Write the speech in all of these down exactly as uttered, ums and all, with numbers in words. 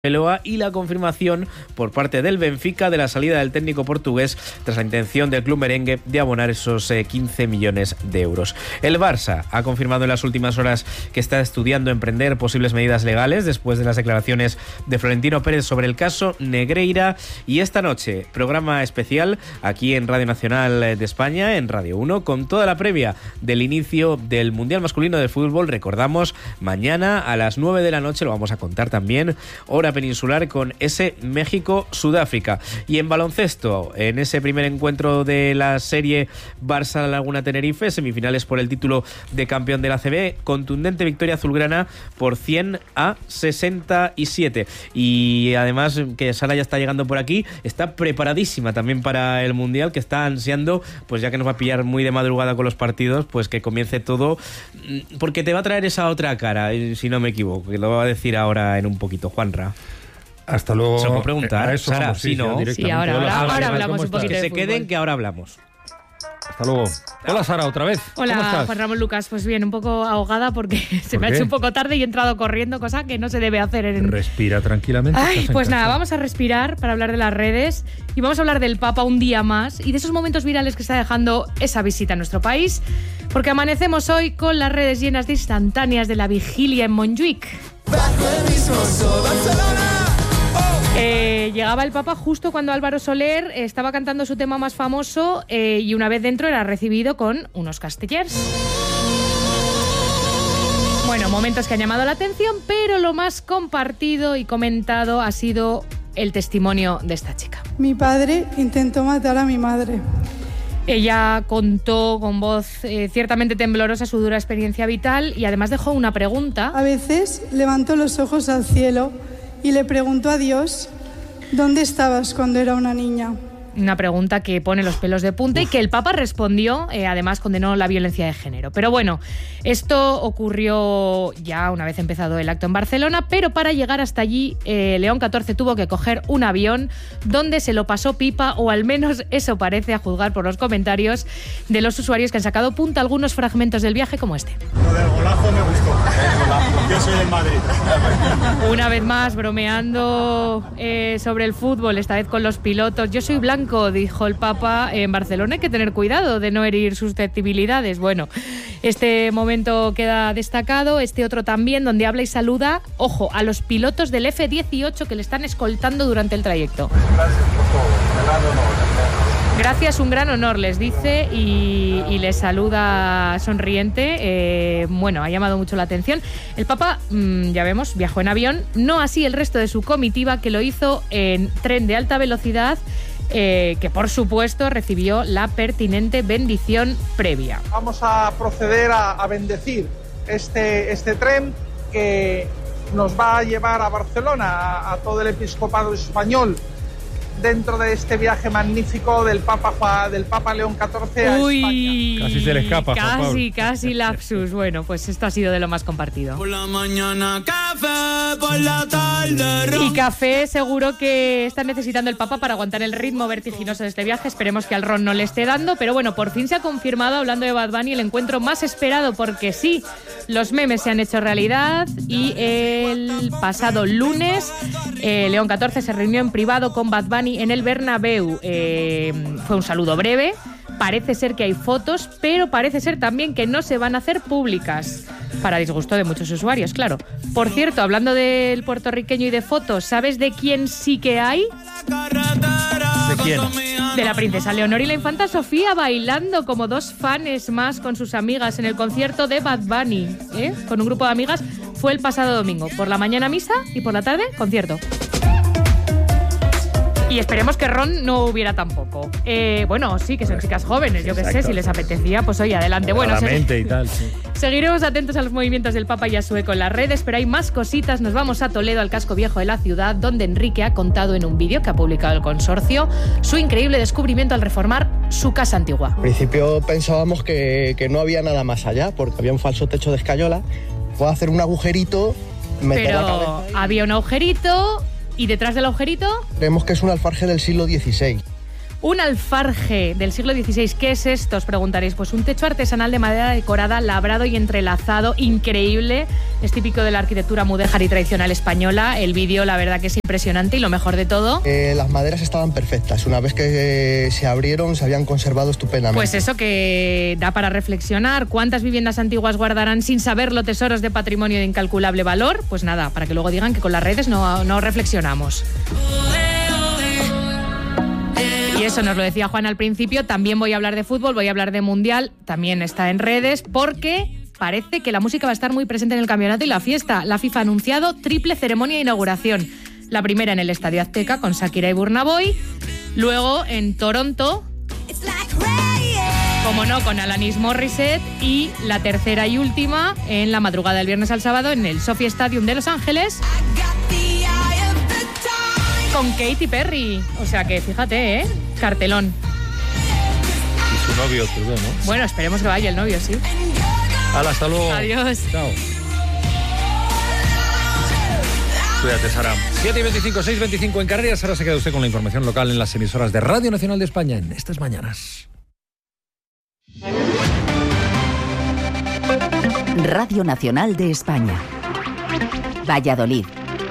y la confirmación por parte del Benfica de la salida del técnico portugués tras la intención del club merengue de abonar esos eh, quince millones de euros. El Barça ha confirmado en las últimas horas que está estudiando emprender posibles medidas legales después de las declaraciones de Florentino Pérez sobre el caso Negreira, y esta noche programa especial aquí en Radio Nacional de España, en Radio uno, con toda la previa del inicio del Mundial Masculino de Fútbol. Recordamos, mañana a las nueve de la noche, lo vamos a contar también, hora peninsular, con ese México-Sudáfrica. Y en baloncesto, en ese primer encuentro de la serie Barça-Laguna-Tenerife, semifinales por el título de campeón de la A C B, contundente victoria azulgrana por cien a sesenta y siete. Y además, que Sara ya está llegando por aquí, está preparadísima también para el Mundial, que está ansiando, pues ya que nos va a pillar muy de madrugada con los partidos, pues que comience todo, porque te va a traer esa otra cara, si no me equivoco, que lo va a decir ahora en un poquito Juanra. Hasta luego. Se lo puedo preguntar, a eso Sara, vamos, sí, sí, ¿no? sí, ahora, ahora, Hola, ahora Sara, hablamos ¿cómo un poquito estás? de Que se queden, que ahora hablamos. Hasta luego. Hola, Sara, otra vez. Hola, ¿Cómo estás? Juan Ramón Lucas. Pues bien, un poco ahogada porque se me ha qué? hecho un poco tarde y he entrado corriendo, cosa que no se debe hacer en... Respira tranquilamente. Ay, estás en pues nada, casa. vamos a respirar para hablar de las redes y vamos a hablar del Papa un día más y de esos momentos virales que está dejando esa visita a nuestro país, porque amanecemos hoy con las redes llenas de instantáneas de la vigilia en Montjuic. Eh, llegaba el Papa justo cuando Álvaro Soler estaba cantando su tema más famoso eh, y una vez dentro era recibido con unos castellers. Bueno, momentos que han llamado la atención, pero lo más compartido y comentado ha sido el testimonio de esta chica. Mi padre intentó matar a mi madre. Ella contó con voz eh, ciertamente temblorosa su dura experiencia vital y además dejó una pregunta. A veces levantó los ojos al cielo y le preguntó a Dios, ¿dónde estabas cuando era una niña? Una pregunta que pone los pelos de punta. Uf. Y que el Papa respondió, eh, además condenó la violencia de género. Pero bueno, esto ocurrió ya una vez empezado el acto en Barcelona, pero para llegar hasta allí, eh, León catorce tuvo que coger un avión donde se lo pasó pipa, o al menos eso parece, a juzgar por los comentarios de los usuarios que han sacado punta algunos fragmentos del viaje como este. Lo del golazo me gustó. Yo soy del Madrid. Una vez más, bromeando eh, sobre el fútbol, esta vez con los pilotos. Yo soy blanco, dijo el Papa en Barcelona. Hay que tener cuidado de no herir susceptibilidades. Bueno, este momento queda destacado. Este otro también, donde habla y saluda, ojo, a los pilotos del F dieciocho que le están escoltando durante el trayecto. Gracias por todo. Gracias, un gran honor, les dice, y, y les saluda sonriente. Eh, bueno, ha llamado mucho la atención. El Papa, mmm, ya vemos, viajó en avión, no así el resto de su comitiva, que lo hizo en tren de alta velocidad, eh, que por supuesto recibió la pertinente bendición previa. Vamos a proceder a, a bendecir este, este tren que nos va a llevar a Barcelona, a, a todo el episcopado español, dentro de este viaje magnífico del Papa del Papa León catorce a Uy, España. Casi se le escapa, Juan Pablo. Casi, casi lapsus. Bueno, pues esto ha sido de lo más compartido. Por la mañana café, por la tarde ron. Y café seguro que está necesitando el Papa para aguantar el ritmo vertiginoso de este viaje. Esperemos que al ron no le esté dando, pero bueno, por fin se ha confirmado, hablando de Bad Bunny, el encuentro más esperado, porque sí, los memes se han hecho realidad y el pasado lunes eh, León catorce se reunió en privado con Bad Bunny en el Bernabéu. Eh, fue un saludo breve. Parece ser que hay fotos, pero parece ser también que no se van a hacer públicas, para disgusto de muchos usuarios, claro. Por cierto, hablando del puertorriqueño y de fotos, ¿sabes de quién sí que hay? ¿De quién? De la princesa Leonor y la infanta Sofía bailando como dos fans más con sus amigas en el concierto de Bad Bunny, ¿eh? Con un grupo de amigas. Fue el pasado domingo. Por la mañana misa y por la tarde concierto. Y esperemos que Ron no hubiera tampoco. Eh, bueno, sí, que son chicas jóvenes, yo qué sé, si les apetecía, pues oye, adelante. Bueno, se... y tal, sí. Seguiremos atentos a los movimientos del Papa y a su eco en las redes, pero hay más cositas. Nos vamos a Toledo, al casco viejo de la ciudad, donde Enrique ha contado en un vídeo que ha publicado el consorcio su increíble descubrimiento al reformar su casa antigua. Al principio pensábamos que, que no había nada más allá, porque había un falso techo de escayola. Fue hacer un agujerito, meter pero la cabeza había un agujerito. ¿Y detrás del agujerito? Creemos que es un alfarje del siglo dieciséis. Un alfarje del siglo dieciséis. ¿Qué es esto? Os preguntaréis. Pues un techo artesanal de madera decorada, labrado y entrelazado, increíble. Es típico de la arquitectura mudéjar y tradicional española. El vídeo, la verdad que es impresionante, y lo mejor de todo... Eh, las maderas estaban perfectas. Una vez que eh, se abrieron, se habían conservado estupendamente. Pues eso, que da para reflexionar. ¿Cuántas viviendas antiguas guardarán sin saberlo tesoros de patrimonio de incalculable valor? Pues nada, para que luego digan que con las redes no, no reflexionamos. Y eso nos lo decía Juan al principio. También voy a hablar de fútbol, voy a hablar de mundial. También está en redes porque parece que la música va a estar muy presente en el campeonato y la fiesta. La FIFA ha anunciado triple ceremonia de inauguración. La primera en el Estadio Azteca con Shakira y Burna Boy. Luego en Toronto, como no, con Alanis Morissette. Y la tercera y última en la madrugada del viernes al sábado en el SoFi Stadium de Los Ángeles, con Katy Perry. O sea que fíjate, ¿eh? Cartelón. Y su novio Trudeau, ¿no? Bueno, esperemos que vaya el novio, sí. Hala, hasta luego. Adiós. Chao. Cuídate, Sara. siete y veinticinco, seis y veinticinco en Canarias. Ahora se queda usted con la información local en las emisoras de Radio Nacional de España en estas mañanas. Radio Nacional de España. Valladolid.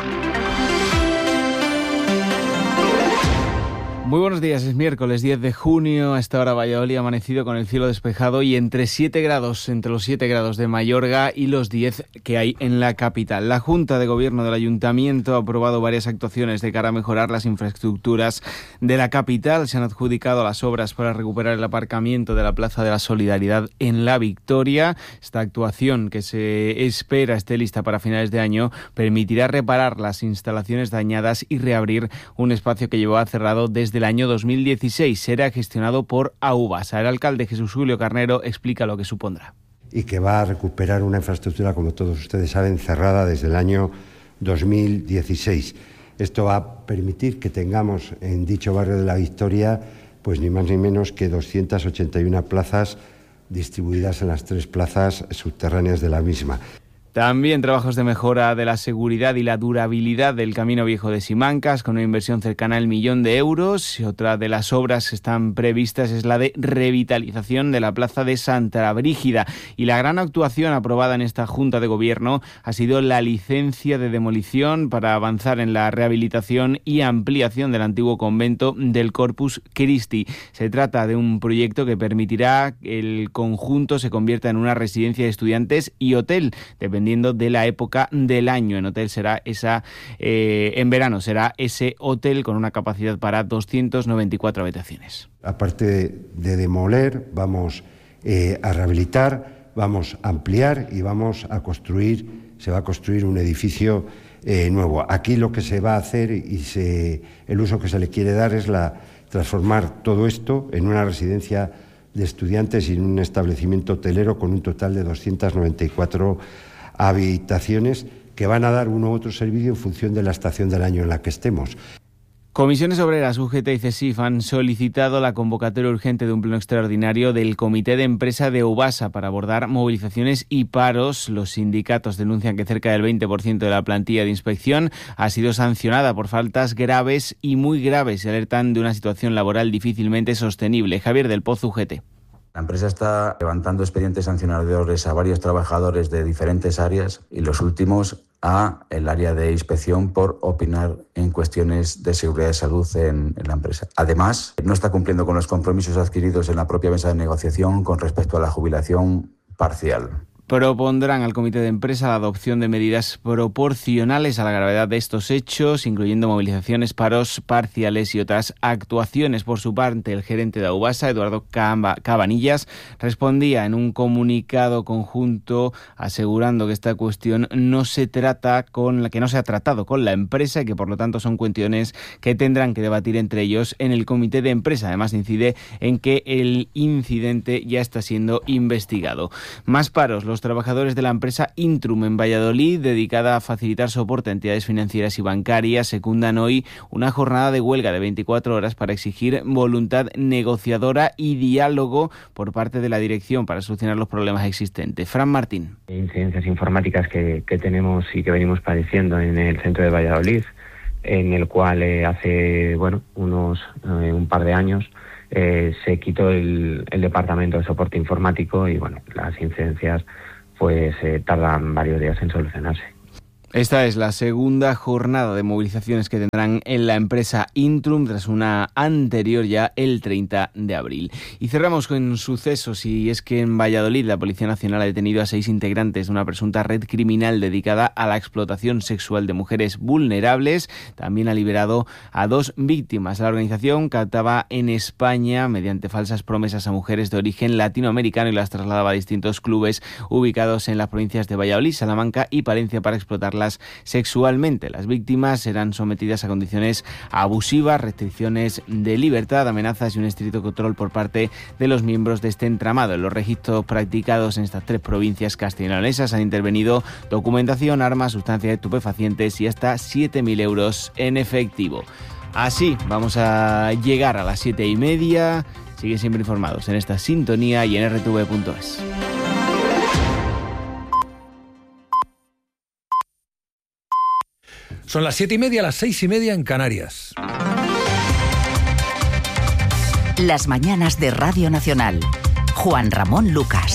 Muy buenos días, es miércoles diez de junio, a esta hora Valladolid ha amanecido con el cielo despejado y entre siete grados, entre los siete grados de Mayorga y los diez que hay en la capital. La Junta de Gobierno del Ayuntamiento ha aprobado varias actuaciones de cara a mejorar las infraestructuras de la capital. Se han adjudicado las obras para recuperar el aparcamiento de la Plaza de la Solidaridad en La Victoria. Esta actuación, que se espera esté lista para finales de año, permitirá reparar las instalaciones dañadas y reabrir un espacio que llevaba cerrado desde el año dos mil dieciséis. Será gestionado por Aubasa. El alcalde Jesús Julio Carnero explica lo que supondrá. Y que va a recuperar una infraestructura, como todos ustedes saben, cerrada desde el año dos mil dieciséis. Esto va a permitir que tengamos en dicho barrio de La Victoria, pues ni más ni menos que doscientas ochenta y una plazas distribuidas en las tres plazas subterráneas de la misma. También trabajos de mejora de la seguridad y la durabilidad del Camino Viejo de Simancas, con una inversión cercana al millón de euros. Y otra de las obras que están previstas es la de revitalización de la plaza de Santa Brígida. Y la gran actuación aprobada en esta Junta de Gobierno ha sido la licencia de demolición para avanzar en la rehabilitación y ampliación del antiguo convento del Corpus Christi. Se trata de un proyecto que permitirá que el conjunto se convierta en una residencia de estudiantes y hotel, dependiendo de la época del año. En hotel será esa, eh, en verano será ese hotel con una capacidad para doscientas noventa y cuatro habitaciones. Aparte de, de demoler, vamos eh, a rehabilitar, vamos a ampliar y vamos a construir, se va a construir un edificio eh, nuevo. Aquí lo que se va a hacer y se, el uso que se le quiere dar es la transformar todo esto en una residencia de estudiantes y en un establecimiento hotelero con un total de doscientas noventa y cuatro habitaciones que van a dar uno u otro servicio en función de la estación del año en la que estemos. Comisiones Obreras, U G T y CESIF han solicitado la convocatoria urgente de un pleno extraordinario del Comité de Empresa de Aubasa para abordar movilizaciones y paros. Los sindicatos denuncian que cerca del veinte por ciento de la plantilla de inspección ha sido sancionada por faltas graves y muy graves y alertan de una situación laboral difícilmente sostenible. Javier del Pozo, U G T. La empresa está levantando expedientes sancionadores a varios trabajadores de diferentes áreas y los últimos a el área de inspección por opinar en cuestiones de seguridad y salud en, en la empresa. Además, no está cumpliendo con los compromisos adquiridos en la propia mesa de negociación con respecto a la jubilación parcial. Propondrán al comité de empresa la adopción de medidas proporcionales a la gravedad de estos hechos, incluyendo movilizaciones, paros parciales y otras actuaciones. Por su parte, el gerente de Aubasa, Eduardo Cabanillas, respondía en un comunicado conjunto asegurando que esta cuestión no se trata con la que no se ha tratado con la empresa y que por lo tanto son cuestiones que tendrán que debatir entre ellos en el comité de empresa. Además, incide en que el incidente ya está siendo investigado. Más paros. Los trabajadores de la empresa Intrum en Valladolid, dedicada a facilitar soporte a entidades financieras y bancarias, secundan hoy una jornada de huelga de veinticuatro horas para exigir voluntad negociadora y diálogo por parte de la dirección para solucionar los problemas existentes. Fran Martín. Incidencias informáticas que, que tenemos y que venimos padeciendo en el centro de Valladolid, en el cual eh, hace bueno unos eh, un par de años eh, se quitó el, el departamento de soporte informático y bueno, las incidencias pues eh, tardan varios días en solucionarse. Esta es la segunda jornada de movilizaciones que tendrán en la empresa Intrum tras una anterior ya el treinta de abril. Y cerramos con sucesos, y es que en Valladolid la Policía Nacional ha detenido a seis integrantes de una presunta red criminal dedicada a la explotación sexual de mujeres vulnerables. También ha liberado a dos víctimas. La organización captaba en España mediante falsas promesas a mujeres de origen latinoamericano y las trasladaba a distintos clubes ubicados en las provincias de Valladolid, Salamanca y Palencia para explotarlas sexualmente. Las víctimas serán sometidas a condiciones abusivas, restricciones de libertad, amenazas y un estricto control por parte de los miembros de este entramado. En los registros practicados en estas tres provincias castellanonesas han intervenido documentación, armas, sustancias estupefacientes y hasta siete mil euros en efectivo. Así vamos a llegar a las siete y media. Siguen siempre informados en esta sintonía y en erre te ve punto es. Son las siete y media, las seis y media en Canarias. Las mañanas de Radio Nacional. Juan Ramón Lucas.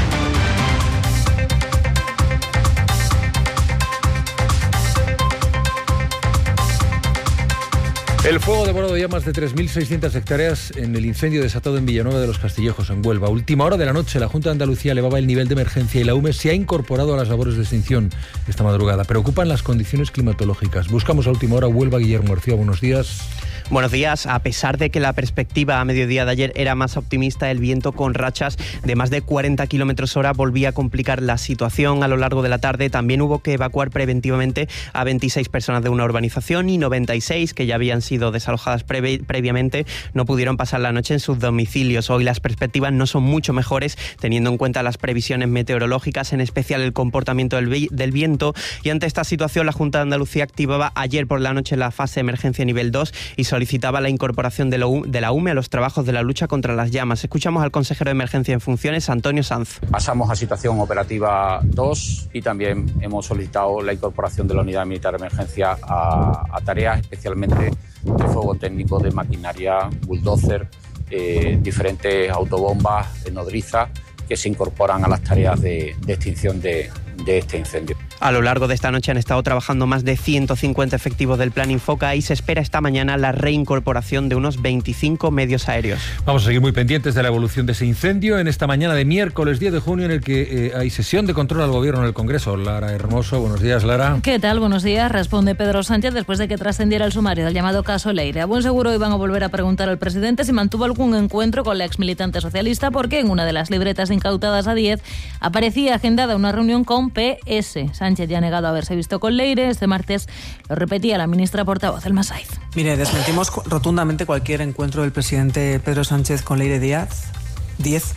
El fuego ha devorado ya más de tres mil seiscientas hectáreas en el incendio desatado en Villanueva de los Castillejos, en Huelva. A última hora de la noche, la Junta de Andalucía elevaba el nivel de emergencia y la U M E se ha incorporado a las labores de extinción esta madrugada. Preocupan las condiciones climatológicas. Buscamos a última hora Huelva. Guillermo García, buenos días. Buenos días. A pesar de que la perspectiva a mediodía de ayer era más optimista, el viento con rachas de más de cuarenta kilómetros hora volvía a complicar la situación a lo largo de la tarde. También hubo que evacuar preventivamente a veintiséis personas de una urbanización y noventa y seis que ya habían sido desalojadas previ- previamente no pudieron pasar la noche en sus domicilios. Hoy las perspectivas no son mucho mejores, teniendo en cuenta las previsiones meteorológicas, en especial el comportamiento del, vi- del viento. Y ante esta situación, la Junta de Andalucía activaba ayer por la noche la fase de emergencia nivel dos y solicitaba la incorporación de, lo, de la U M E a los trabajos de la lucha contra las llamas. Escuchamos al consejero de Emergencia en Funciones, Antonio Sanz. Pasamos a situación operativa dos y también hemos solicitado la incorporación de la unidad militar de emergencia a, a tareas especialmente de fuego técnico, de maquinaria, bulldozer, eh, diferentes autobombas, nodrizas que se incorporan a las tareas de, de extinción de, de este incendio. A lo largo de esta noche han estado trabajando más de ciento cincuenta efectivos del Plan Infoca y se espera esta mañana la reincorporación de unos veinticinco medios aéreos. Vamos a seguir muy pendientes de la evolución de ese incendio en esta mañana de miércoles diez de junio, en el que eh, hay sesión de control al Gobierno en el Congreso. Lara Hermoso, buenos días, Lara. ¿Qué tal? Buenos días. Responde Pedro Sánchez después de que trascendiera el sumario del llamado caso Leire. A buen seguro iban a volver a preguntar al presidente si mantuvo algún encuentro con la exmilitante socialista, porque en una de las libretas incautadas a diez aparecía agendada una reunión con P S. Sánchez ya ha negado haberse visto con Leire. Este martes lo repetía la ministra portavoz, Elma Saiz. Mire, desmentimos rotundamente cualquier encuentro del presidente Pedro Sánchez con Leire Díaz. diez.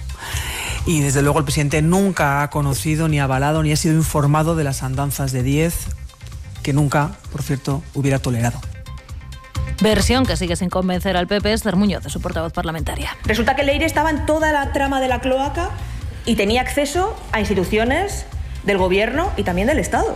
Y desde luego el presidente nunca ha conocido, ni avalado, ni ha sido informado de las andanzas de diez, que nunca, por cierto, hubiera tolerado. Versión que sigue sin convencer al P P, Esther Muñoz, de su portavoz parlamentaria. Resulta que Leire estaba en toda la trama de la cloaca y tenía acceso a instituciones del Gobierno y también del Estado.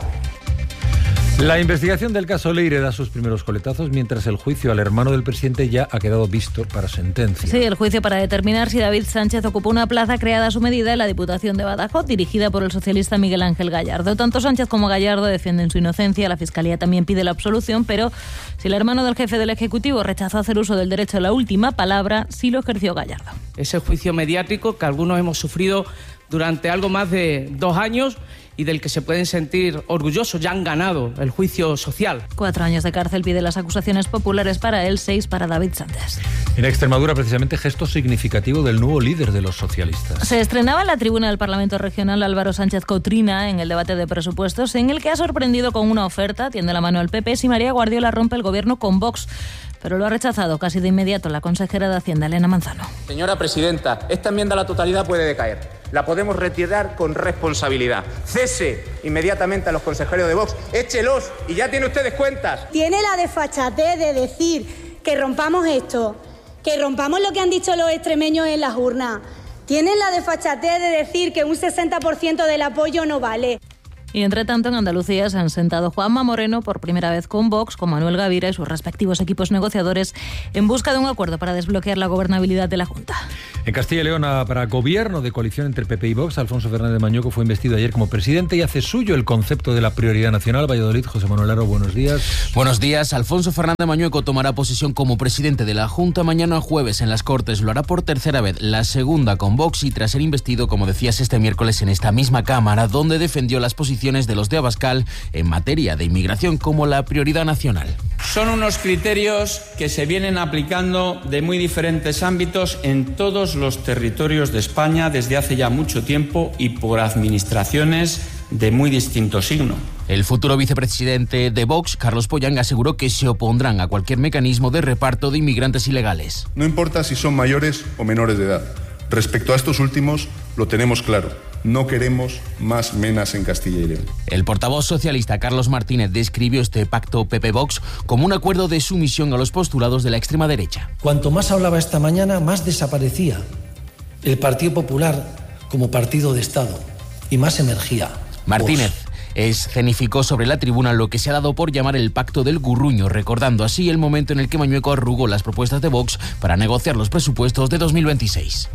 La investigación del caso Leire da sus primeros coletazos, mientras el juicio al hermano del presidente ya ha quedado visto para sentencia. Sí, el juicio para determinar si David Sánchez ocupó una plaza creada a su medida en la Diputación de Badajoz, dirigida por el socialista Miguel Ángel Gallardo. Tanto Sánchez como Gallardo defienden su inocencia. La Fiscalía también pide la absolución, pero si el hermano del jefe del Ejecutivo rechazó hacer uso del derecho a la última palabra, sí lo ejerció Gallardo. Ese juicio mediático que algunos hemos sufrido durante algo más de dos años y del que se pueden sentir orgullosos, ya han ganado el juicio social. Cuatro años de cárcel pide las acusaciones populares para él, seis para David Sánchez. En Extremadura, precisamente, gesto significativo del nuevo líder de los socialistas. Se estrenaba en la tribuna del Parlamento Regional Álvaro Sánchez Cotrina en el debate de presupuestos, en el que ha sorprendido con una oferta, tiende la mano al P P, si María Guardiola rompe el gobierno con Vox. Pero lo ha rechazado casi de inmediato la consejera de Hacienda, Elena Manzano. Señora presidenta, esta enmienda a la totalidad puede decaer. La podemos retirar con responsabilidad. Cese inmediatamente a los consejeros de Vox. Échelos y ya tiene ustedes cuentas. Tiene la desfachatez de decir que rompamos esto, que rompamos lo que han dicho los extremeños en las urnas. Tienen la desfachatez de decir que un sesenta por ciento del apoyo no vale. Y entre tanto, en Andalucía se han sentado Juanma Moreno por primera vez con Vox, con Manuel Gavira y sus respectivos equipos negociadores en busca de un acuerdo para desbloquear la gobernabilidad de la Junta. En Castilla y León, para gobierno de coalición entre P P y Vox, Alfonso Fernández Mañueco fue investido ayer como presidente y hace suyo el concepto de la prioridad nacional. Valladolid, José Manuel Aro, buenos días. Buenos días. Alfonso Fernández Mañueco tomará posesión como presidente de la Junta mañana jueves en las Cortes. Lo hará por tercera vez, la segunda con Vox, y tras ser investido, como decías, este miércoles en esta misma Cámara, donde defendió las posiciones de los de Abascal en materia de inmigración como la prioridad nacional. Son unos criterios que se vienen aplicando de muy diferentes ámbitos en todos los territorios de España desde hace ya mucho tiempo y por administraciones de muy distinto signo. El futuro vicepresidente de Vox, Carlos Pollán, aseguró que se opondrán a cualquier mecanismo de reparto de inmigrantes ilegales. No importa si son mayores o menores de edad. Respecto a estos últimos, lo tenemos claro. No queremos más menas en Castilla y León. El portavoz socialista Carlos Martínez describió este pacto P P-Vox como un acuerdo de sumisión a los postulados de la extrema derecha. Cuanto más hablaba esta mañana, más desaparecía el Partido Popular como partido de Estado y más emergía Martínez escenificó sobre la tribuna lo que se ha dado por llamar el pacto del gurruño, recordando así el momento en el que Mañueco arrugó las propuestas de Vox para negociar los presupuestos de dos mil veintiséis.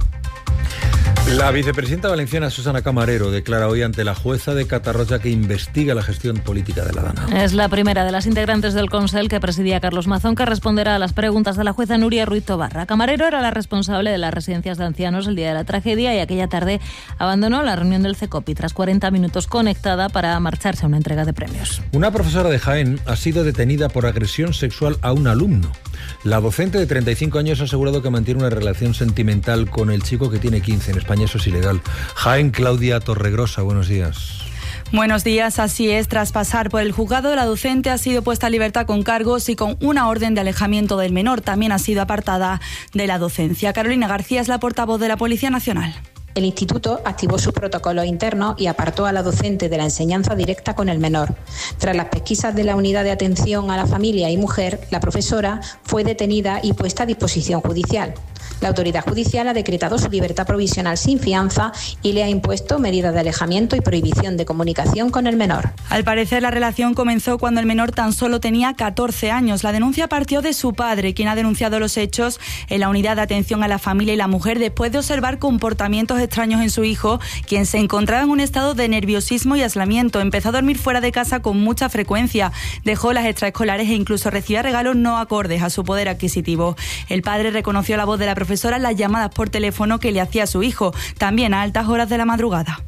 La vicepresidenta valenciana Susana Camarero declara hoy ante la jueza de Catarroja que investiga la gestión política de la Dana. Es la primera de las integrantes del Consell que presidía Carlos Mazón, que responderá a las preguntas de la jueza Nuria Ruiz Tobarra. Camarero era la responsable de las residencias de ancianos el día de la tragedia y aquella tarde abandonó la reunión del CECOPI tras cuarenta minutos conectada para marcharse a una entrega de premios. Una profesora de Jaén ha sido detenida por agresión sexual a un alumno. La docente de treinta y cinco años ha asegurado que mantiene una relación sentimental con el chico que tiene quince. En España eso es ilegal. Jaén, Claudia Torregrosa, buenos días. Buenos días, así es. Tras pasar por el juzgado, la docente ha sido puesta a libertad con cargos y con una orden de alejamiento del menor. También ha sido apartada de la docencia. Carolina García es la portavoz de la Policía Nacional. El instituto activó sus protocolos internos y apartó a la docente de la enseñanza directa con el menor. Tras las pesquisas de la Unidad de Atención a la Familia y Mujer, la profesora fue detenida y puesta a disposición judicial. La autoridad judicial ha decretado su libertad provisional sin fianza y le ha impuesto medidas de alejamiento y prohibición de comunicación con el menor. Al parecer, la relación comenzó cuando el menor tan solo tenía catorce años. La denuncia partió de su padre, quien ha denunciado los hechos en la Unidad de Atención a la Familia y la Mujer después de observar comportamientos extraños en su hijo, quien se encontraba en un estado de nerviosismo y aislamiento. Empezó a dormir fuera de casa con mucha frecuencia, dejó las extraescolares e incluso recibía regalos no acordes a su poder adquisitivo. El padre reconoció la voz de la profesora en las llamadas por teléfono que le hacía a su hijo, también a altas horas de la madrugada.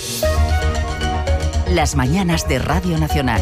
Las mañanas de Radio Nacional.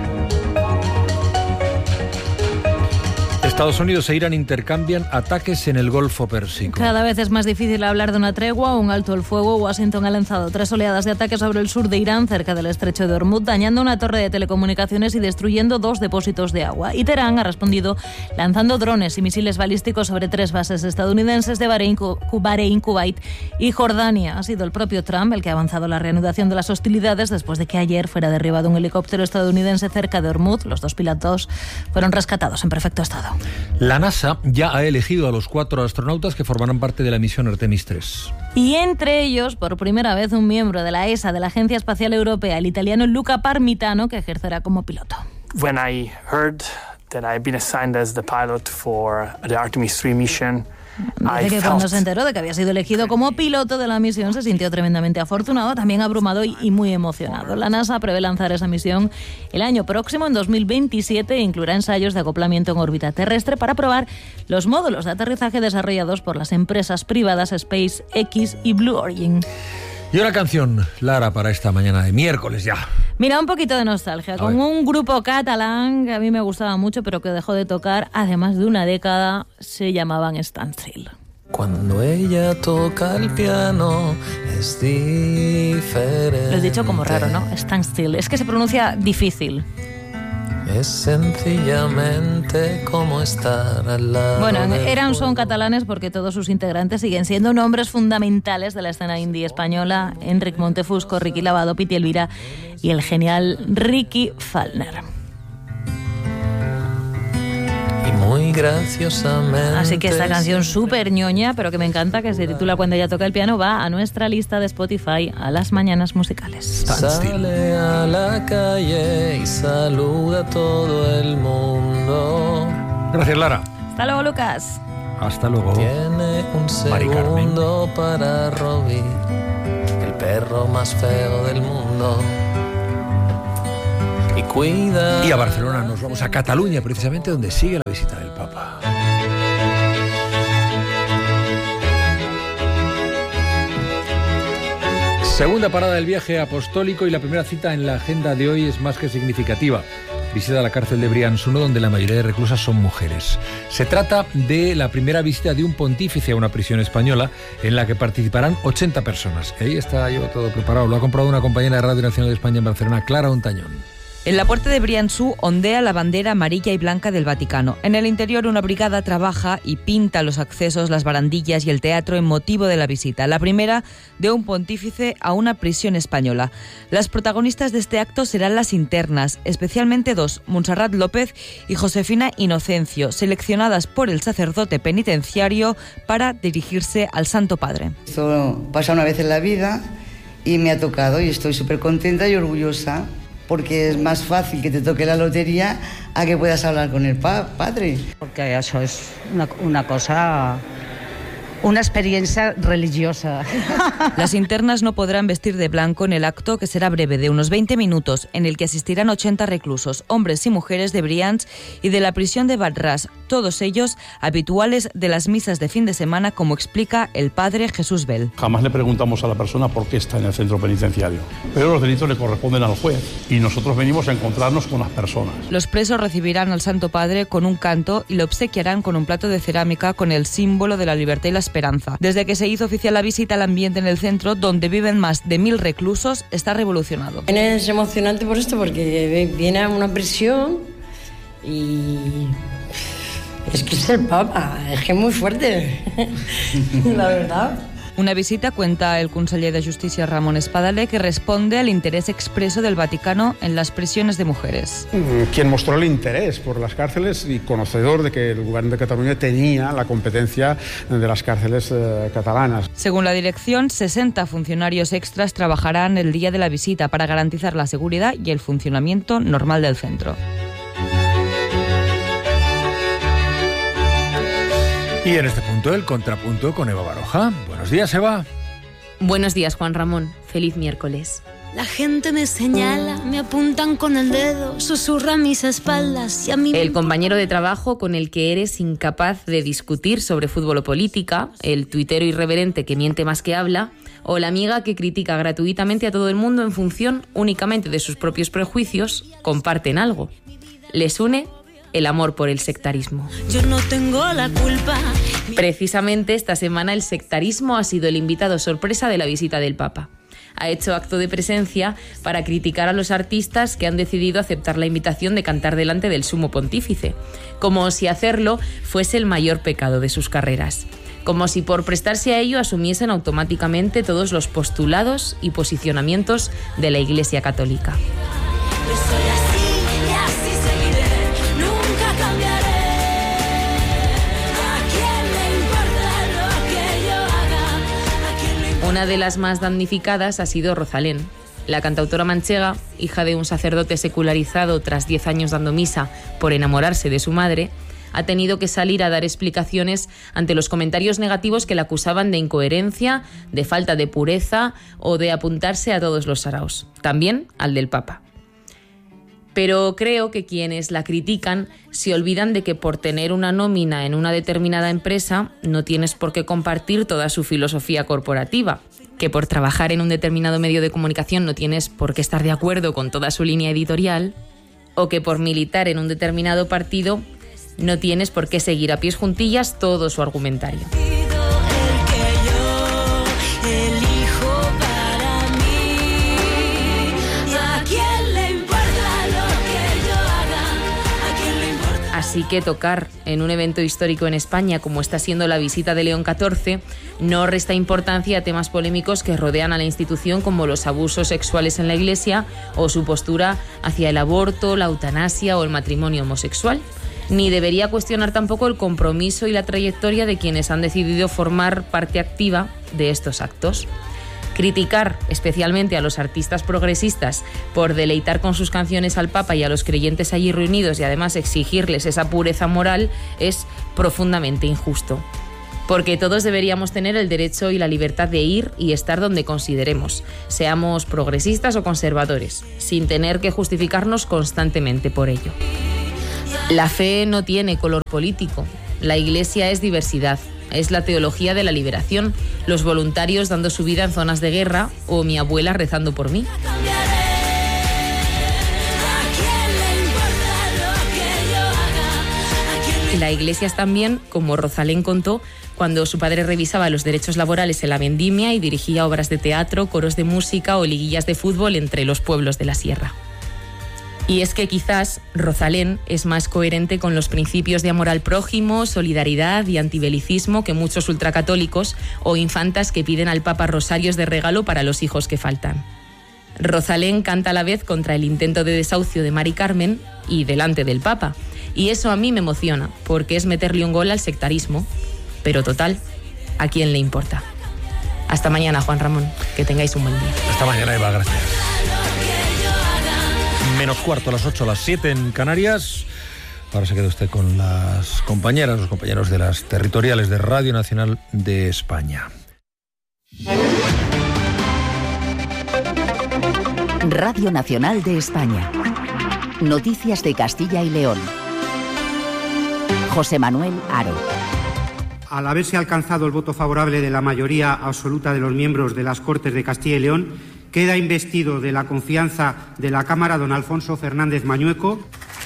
Estados Unidos e Irán intercambian ataques en el Golfo Pérsico. Cada vez es más difícil hablar de una tregua o un alto el fuego. Washington ha lanzado tres oleadas de ataques sobre el sur de Irán, cerca del estrecho de Hormuz, dañando una torre de telecomunicaciones y destruyendo dos depósitos de agua. Y Teherán ha respondido lanzando drones y misiles balísticos sobre tres bases estadounidenses de Bahrein, Bahrein, Kuwait y Jordania. Ha sido el propio Trump el que ha avanzado la reanudación de las hostilidades después de que ayer fuera derribado un helicóptero estadounidense cerca de Hormuz. Los dos pilotos fueron rescatados en perfecto estado. La NASA ya ha elegido a los cuatro astronautas que formarán parte de la misión Artemis tres. Y entre ellos, por primera vez, un miembro de la E S A, de la Agencia Espacial Europea, el italiano Luca Parmitano, que ejercerá como piloto. When I heard that I've been assigned as the pilot for the Artemis tres mission, Dice que cuando se enteró de que había sido elegido como piloto de la misión se sintió tremendamente afortunado, también abrumado y muy emocionado. La NASA prevé lanzar esa misión el año próximo, en dos mil veintisiete, e incluirá ensayos de acoplamiento en órbita terrestre para probar los módulos de aterrizaje desarrollados por las empresas privadas SpaceX y Blue Origin. Y una canción, Lara, para esta mañana de miércoles ya. Mira, un poquito de nostalgia, con un grupo catalán que a mí me gustaba mucho, pero que dejó de tocar hace más de una década. Se llamaban Standstill. Cuando ella toca el piano es diferente. Lo he dicho como raro, ¿no? Standstill. Es que se pronuncia difícil. Es sencillamente como estar al lado. Bueno, eran son catalanes porque todos sus integrantes siguen siendo nombres fundamentales de la escena indie española: Enric Montefusco, Ricky Lavado, Piti Elvira y el genial Ricky Falkner. muy graciosamente. Así que esta canción súper ñoña, pero que me encanta, que se titula Cuando ella toca el piano, va a nuestra lista de Spotify a las mañanas musicales. Sale a la calle y saluda a todo el mundo. Gracias, Lara. Hasta luego, Lucas. Hasta luego. Tiene un segundo para Robbie, el perro más feo del mundo. Y cuida. Y a Barcelona nos vamos, a Cataluña, precisamente donde sigue la visita del Papa. Segunda parada del viaje apostólico y la primera cita en la agenda de hoy es más que significativa. Visita a la cárcel de Brians-uno, donde la mayoría de reclusas son mujeres. Se trata de la primera visita de un pontífice a una prisión española en la que participarán ochenta personas. Ahí está yo todo preparado. Lo ha comprado una compañera de Radio Nacional de España en Barcelona, Clara Ontañón. En la puerta de Brians-uno ondea la bandera amarilla y blanca del Vaticano. En el interior, una brigada trabaja y pinta los accesos, las barandillas y el teatro en motivo de la visita. La primera de un pontífice a una prisión española. Las protagonistas de este acto serán las internas, especialmente dos, Montserrat López y Josefina Inocencio, seleccionadas por el sacerdote penitenciario para dirigirse al Santo Padre. Esto pasa una vez en la vida y me ha tocado y estoy súper contenta y orgullosa, porque es más fácil que te toque la lotería a que puedas hablar con el pa- padre. Porque eso es una, una cosa, una experiencia religiosa. Las internas no podrán vestir de blanco en el acto, que será breve, de unos veinte minutos, en el que asistirán ochenta reclusos, hombres y mujeres de Brians y de la prisión de Val-Ras, todos ellos habituales de las misas de fin de semana, como explica el padre Jesús Bell. Jamás le preguntamos a la persona por qué está en el centro penitenciario, pero los delitos le corresponden al juez y nosotros venimos a encontrarnos con las personas. Los presos recibirán al Santo Padre con un canto y lo obsequiarán con un plato de cerámica con el símbolo de la libertad y la esperanza. Desde que se hizo oficial la visita, el ambiente en el centro, donde viven más de mil reclusos, está revolucionado. Es emocionante por esto, porque viene a una prisión y es que es el Papa, es que es muy fuerte, la verdad. Una visita, cuenta el conseller de Justicia Ramón Espadaler, que responde al interés expreso del Vaticano en las prisiones de mujeres. Quien mostró el interés por las cárceles y conocedor de que el Gobierno de Cataluña tenía la competencia de las cárceles eh, catalanas. Según la dirección, sesenta funcionarios extras trabajarán el día de la visita para garantizar la seguridad y el funcionamiento normal del centro. Y en este punto, el contrapunto con Eva Baroja. Buenos días, Eva. Buenos días, Juan Ramón. Feliz miércoles. La gente me señala, me apuntan con el dedo, susurra a mis espaldas y a mí... El compañero de trabajo con el que eres incapaz de discutir sobre fútbol o política, el tuitero irreverente que miente más que habla, o la amiga que critica gratuitamente a todo el mundo en función únicamente de sus propios prejuicios, comparten algo. Les une el amor por el sectarismo. Yo no tengo la culpa. Precisamente esta semana el sectarismo ha sido el invitado sorpresa de la visita del Papa. Ha hecho acto de presencia para criticar a los artistas que han decidido aceptar la invitación de cantar delante del Sumo Pontífice, como si hacerlo fuese el mayor pecado de sus carreras, como si por prestarse a ello asumiesen automáticamente todos los postulados y posicionamientos de la Iglesia Católica. Una de las más damnificadas ha sido Rosalén. La cantautora manchega, hija de un sacerdote secularizado tras diez años dando misa por enamorarse de su madre, ha tenido que salir a dar explicaciones ante los comentarios negativos que la acusaban de incoherencia, de falta de pureza o de apuntarse a todos los saraos, también al del Papa. Pero creo que quienes la critican se olvidan de que por tener una nómina en una determinada empresa no tienes por qué compartir toda su filosofía corporativa, que por trabajar en un determinado medio de comunicación no tienes por qué estar de acuerdo con toda su línea editorial, o que por militar en un determinado partido no tienes por qué seguir a pies juntillas todo su argumentario. Así que tocar en un evento histórico en España, como está siendo la visita de León catorce, no resta importancia a temas polémicos que rodean a la institución, como los abusos sexuales en la Iglesia o su postura hacia el aborto, la eutanasia o el matrimonio homosexual. Ni debería cuestionar tampoco el compromiso y la trayectoria de quienes han decidido formar parte activa de estos actos. Criticar especialmente a los artistas progresistas por deleitar con sus canciones al Papa y a los creyentes allí reunidos y además exigirles esa pureza moral es profundamente injusto. Porque todos deberíamos tener el derecho y la libertad de ir y estar donde consideremos, seamos progresistas o conservadores, sin tener que justificarnos constantemente por ello. La fe no tiene color político, la Iglesia es diversidad. Es la teología de la liberación, los voluntarios dando su vida en zonas de guerra o mi abuela rezando por mí. La Iglesia es también, como Rosalén contó, cuando su padre revisaba los derechos laborales en la vendimia y dirigía obras de teatro, coros de música o liguillas de fútbol entre los pueblos de la sierra. Y es que quizás Rosalén es más coherente con los principios de amor al prójimo, solidaridad y antibelicismo que muchos ultracatólicos o infantas que piden al Papa rosarios de regalo para los hijos que faltan. Rosalén canta a la vez contra el intento de desahucio de Mari Carmen y delante del Papa. Y eso a mí me emociona, porque es meterle un gol al sectarismo. Pero total, ¿a quién le importa? Hasta mañana, Juan Ramón. Que tengáis un buen día. Hasta mañana, Eva. Gracias. Menos cuarto, a las ocho, a las siete en Canarias. Ahora se queda usted con las compañeras, los compañeros de las territoriales de Radio Nacional de España. Radio Nacional de España. Noticias de Castilla y León. José Manuel Haro. Al haberse alcanzado el voto favorable de la mayoría absoluta de los miembros de las Cortes de Castilla y León, queda investido de la confianza de la Cámara don Alfonso Fernández Mañueco.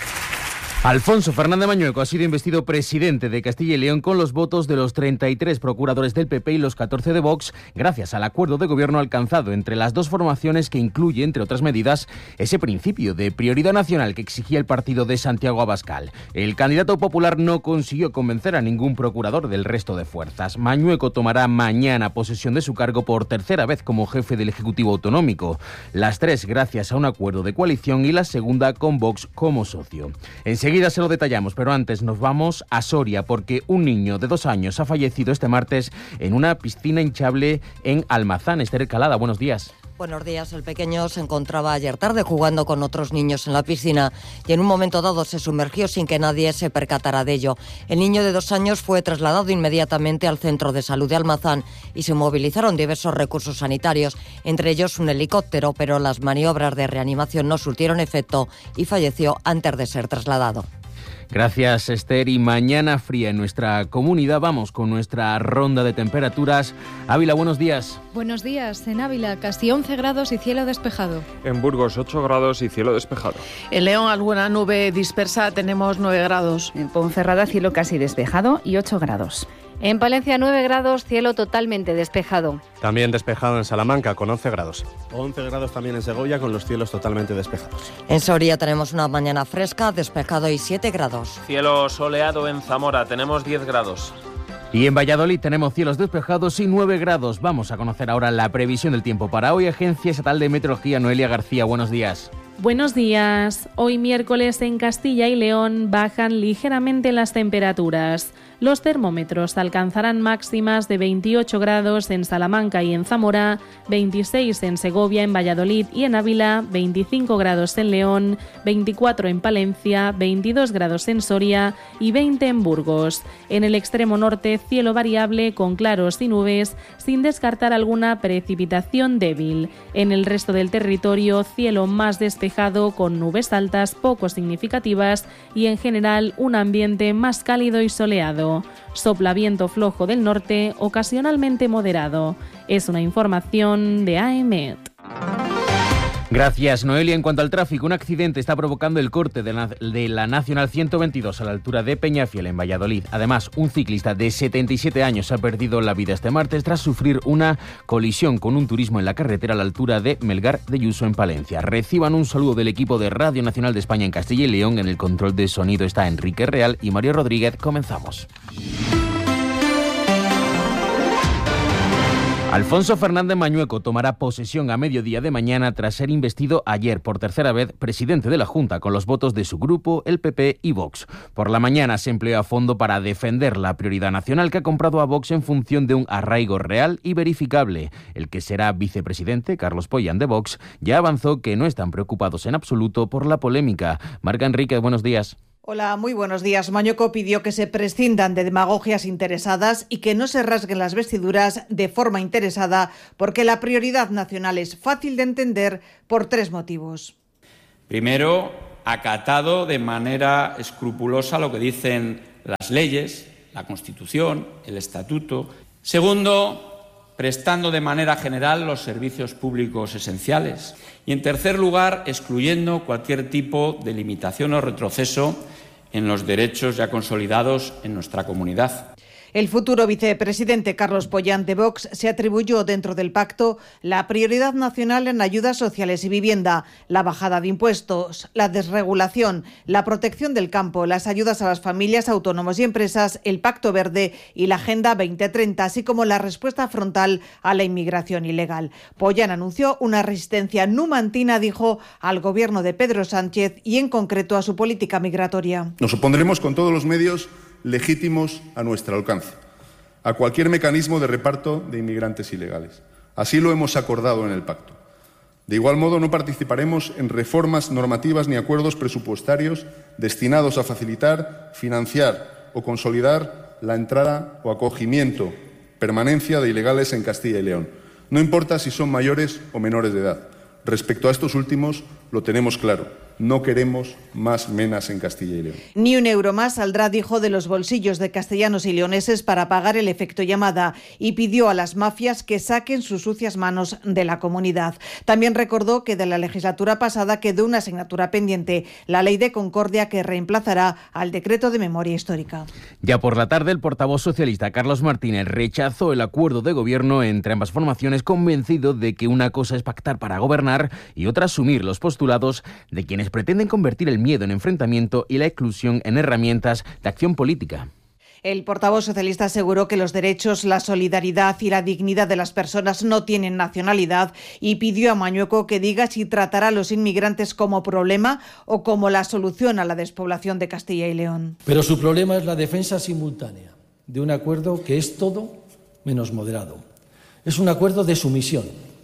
Alfonso Fernández Mañueco ha sido investido presidente de Castilla y León con los votos de los treinta y tres procuradores del P P y los catorce de Vox, gracias al acuerdo de gobierno alcanzado entre las dos formaciones que incluye, entre otras medidas, ese principio de prioridad nacional que exigía el partido de Santiago Abascal. El candidato popular no consiguió convencer a ningún procurador del resto de fuerzas. Mañueco tomará mañana posesión de su cargo por tercera vez como jefe del Ejecutivo Autonómico. Las tres gracias a un acuerdo de coalición y la segunda con Vox como socio. Enseguida se lo detallamos, pero antes nos vamos a Soria porque un niño de dos años ha fallecido este martes en una piscina hinchable en Almazán. Esther Calada, buenos días. Buenos días. El pequeño se encontraba ayer tarde jugando con otros niños en la piscina y en un momento dado se sumergió sin que nadie se percatara de ello. El niño de dos años fue trasladado inmediatamente al Centro de Salud de Almazán y se movilizaron diversos recursos sanitarios, entre ellos un helicóptero, pero las maniobras de reanimación no surtieron efecto y falleció antes de ser trasladado. Gracias, Esther. Y mañana fría en nuestra comunidad. Vamos con nuestra ronda de temperaturas. Ávila, buenos días. Buenos días. En Ávila, casi once grados y cielo despejado. En Burgos, ocho grados y cielo despejado. En León, alguna nube dispersa, tenemos nueve grados. En Ponferrada, cielo casi despejado y ocho grados. En Palencia, nueve grados, cielo totalmente despejado. También despejado en Salamanca, con once grados. once grados también en Segovia, con los cielos totalmente despejados. En Soria tenemos una mañana fresca, despejado y siete grados. Cielo soleado en Zamora, tenemos diez grados. Y en Valladolid tenemos cielos despejados y nueve grados. Vamos a conocer ahora la previsión del tiempo para hoy. Agencia Estatal de Meteorología, Noelia García, buenos días. Buenos días. Hoy miércoles en Castilla y León bajan ligeramente las temperaturas. Los termómetros alcanzarán máximas de veintiocho grados en Salamanca y en Zamora, veintiséis en Segovia, en Valladolid y en Ávila, veinticinco grados en León, veinticuatro en Palencia, veintidós grados en Soria y veinte en Burgos. En el extremo norte, cielo variable con claros y nubes, sin descartar alguna precipitación débil. En el resto del territorio, cielo más despejado con nubes altas poco significativas y en general un ambiente más cálido y soleado. Sopla viento flojo del norte, ocasionalmente moderado. Es una información de A E M E T. Gracias, Noelia. En cuanto al tráfico, un accidente está provocando el corte de la, de la Nacional ciento veintidós a la altura de Peñafiel, en Valladolid. Además, un ciclista de setenta y siete años ha perdido la vida este martes tras sufrir una colisión con un turismo en la carretera a la altura de Melgar de Yuso, en Palencia. Reciban un saludo del equipo de Radio Nacional de España en Castilla y León. En el control de sonido está Enrique Real y Mario Rodríguez. Comenzamos. Alfonso Fernández Mañueco tomará posesión a mediodía de mañana tras ser investido ayer por tercera vez presidente de la Junta con los votos de su grupo, el P P y Vox. Por la mañana se empleó a fondo para defender la prioridad nacional que ha comprado a Vox en función de un arraigo real y verificable. El que será vicepresidente, Carlos Pollán de Vox, ya avanzó que no están preocupados en absoluto por la polémica. Marga Enríquez, buenos días. Hola, muy buenos días. Mañueco pidió que se prescindan de demagogias interesadas y que no se rasguen las vestiduras de forma interesada, porque la prioridad nacional es fácil de entender por tres motivos. Primero, acatado de manera escrupulosa lo que dicen las leyes, la Constitución, el Estatuto. Segundo, prestando de manera general los servicios públicos esenciales. Y, en tercer lugar, excluyendo cualquier tipo de limitación o retroceso en los derechos ya consolidados en nuestra comunidad. El futuro vicepresidente Carlos Pollán de Vox se atribuyó dentro del pacto la prioridad nacional en ayudas sociales y vivienda, la bajada de impuestos, la desregulación, la protección del campo, las ayudas a las familias, autónomos y empresas, el Pacto Verde y la Agenda veinte treinta, así como la respuesta frontal a la inmigración ilegal. Pollán anunció una resistencia numantina, dijo, al gobierno de Pedro Sánchez y en concreto a su política migratoria. Nos opondremos con todos los medios legítimos a nuestro alcance a cualquier mecanismo de reparto de inmigrantes ilegales. Así lo hemos acordado en el pacto. De igual modo, no participaremos en reformas normativas ni acuerdos presupuestarios destinados a facilitar, financiar o consolidar la entrada o acogimiento, permanencia de ilegales en Castilla y León. No importa si son mayores o menores de edad. Respecto a estos últimos, lo tenemos claro. No queremos más menas en Castilla y León. Ni un euro más saldrá, dijo, de los bolsillos de castellanos y leoneses para pagar el efecto llamada y pidió a las mafias que saquen sus sucias manos de la comunidad. También recordó que de la legislatura pasada quedó una asignatura pendiente, la Ley de Concordia, que reemplazará al Decreto de Memoria Histórica. Ya por la tarde, el portavoz socialista Carlos Martínez rechazó el acuerdo de gobierno entre ambas formaciones, convencido de que una cosa es pactar para gobernar y otra asumir los postulados de quienes pretenden convertir el miedo en enfrentamiento y la exclusión en herramientas de acción política. El portavoz socialista aseguró que los derechos, la solidaridad y la dignidad de las personas no tienen nacionalidad y pidió a Mañueco que diga si tratará a los inmigrantes como problema o como la solución a la despoblación de Castilla y León. Pero su problema es la defensa simultánea de un acuerdo que es todo menos moderado. Es un acuerdo de sumisión,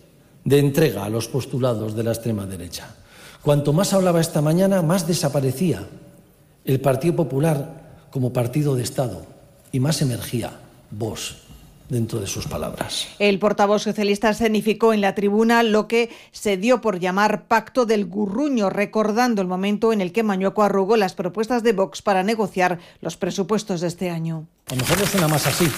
de entrega a los postulados de la extrema derecha. Cuanto más hablaba esta mañana, más desaparecía el Partido Popular como partido de Estado y más emergía Vox dentro de sus palabras. El portavoz socialista escenificó en la tribuna lo que se dio por llamar Pacto del Gurruño, recordando el momento en el que Mañueco arrugó las propuestas de Vox para negociar los presupuestos de este año. A lo mejor no suena más así.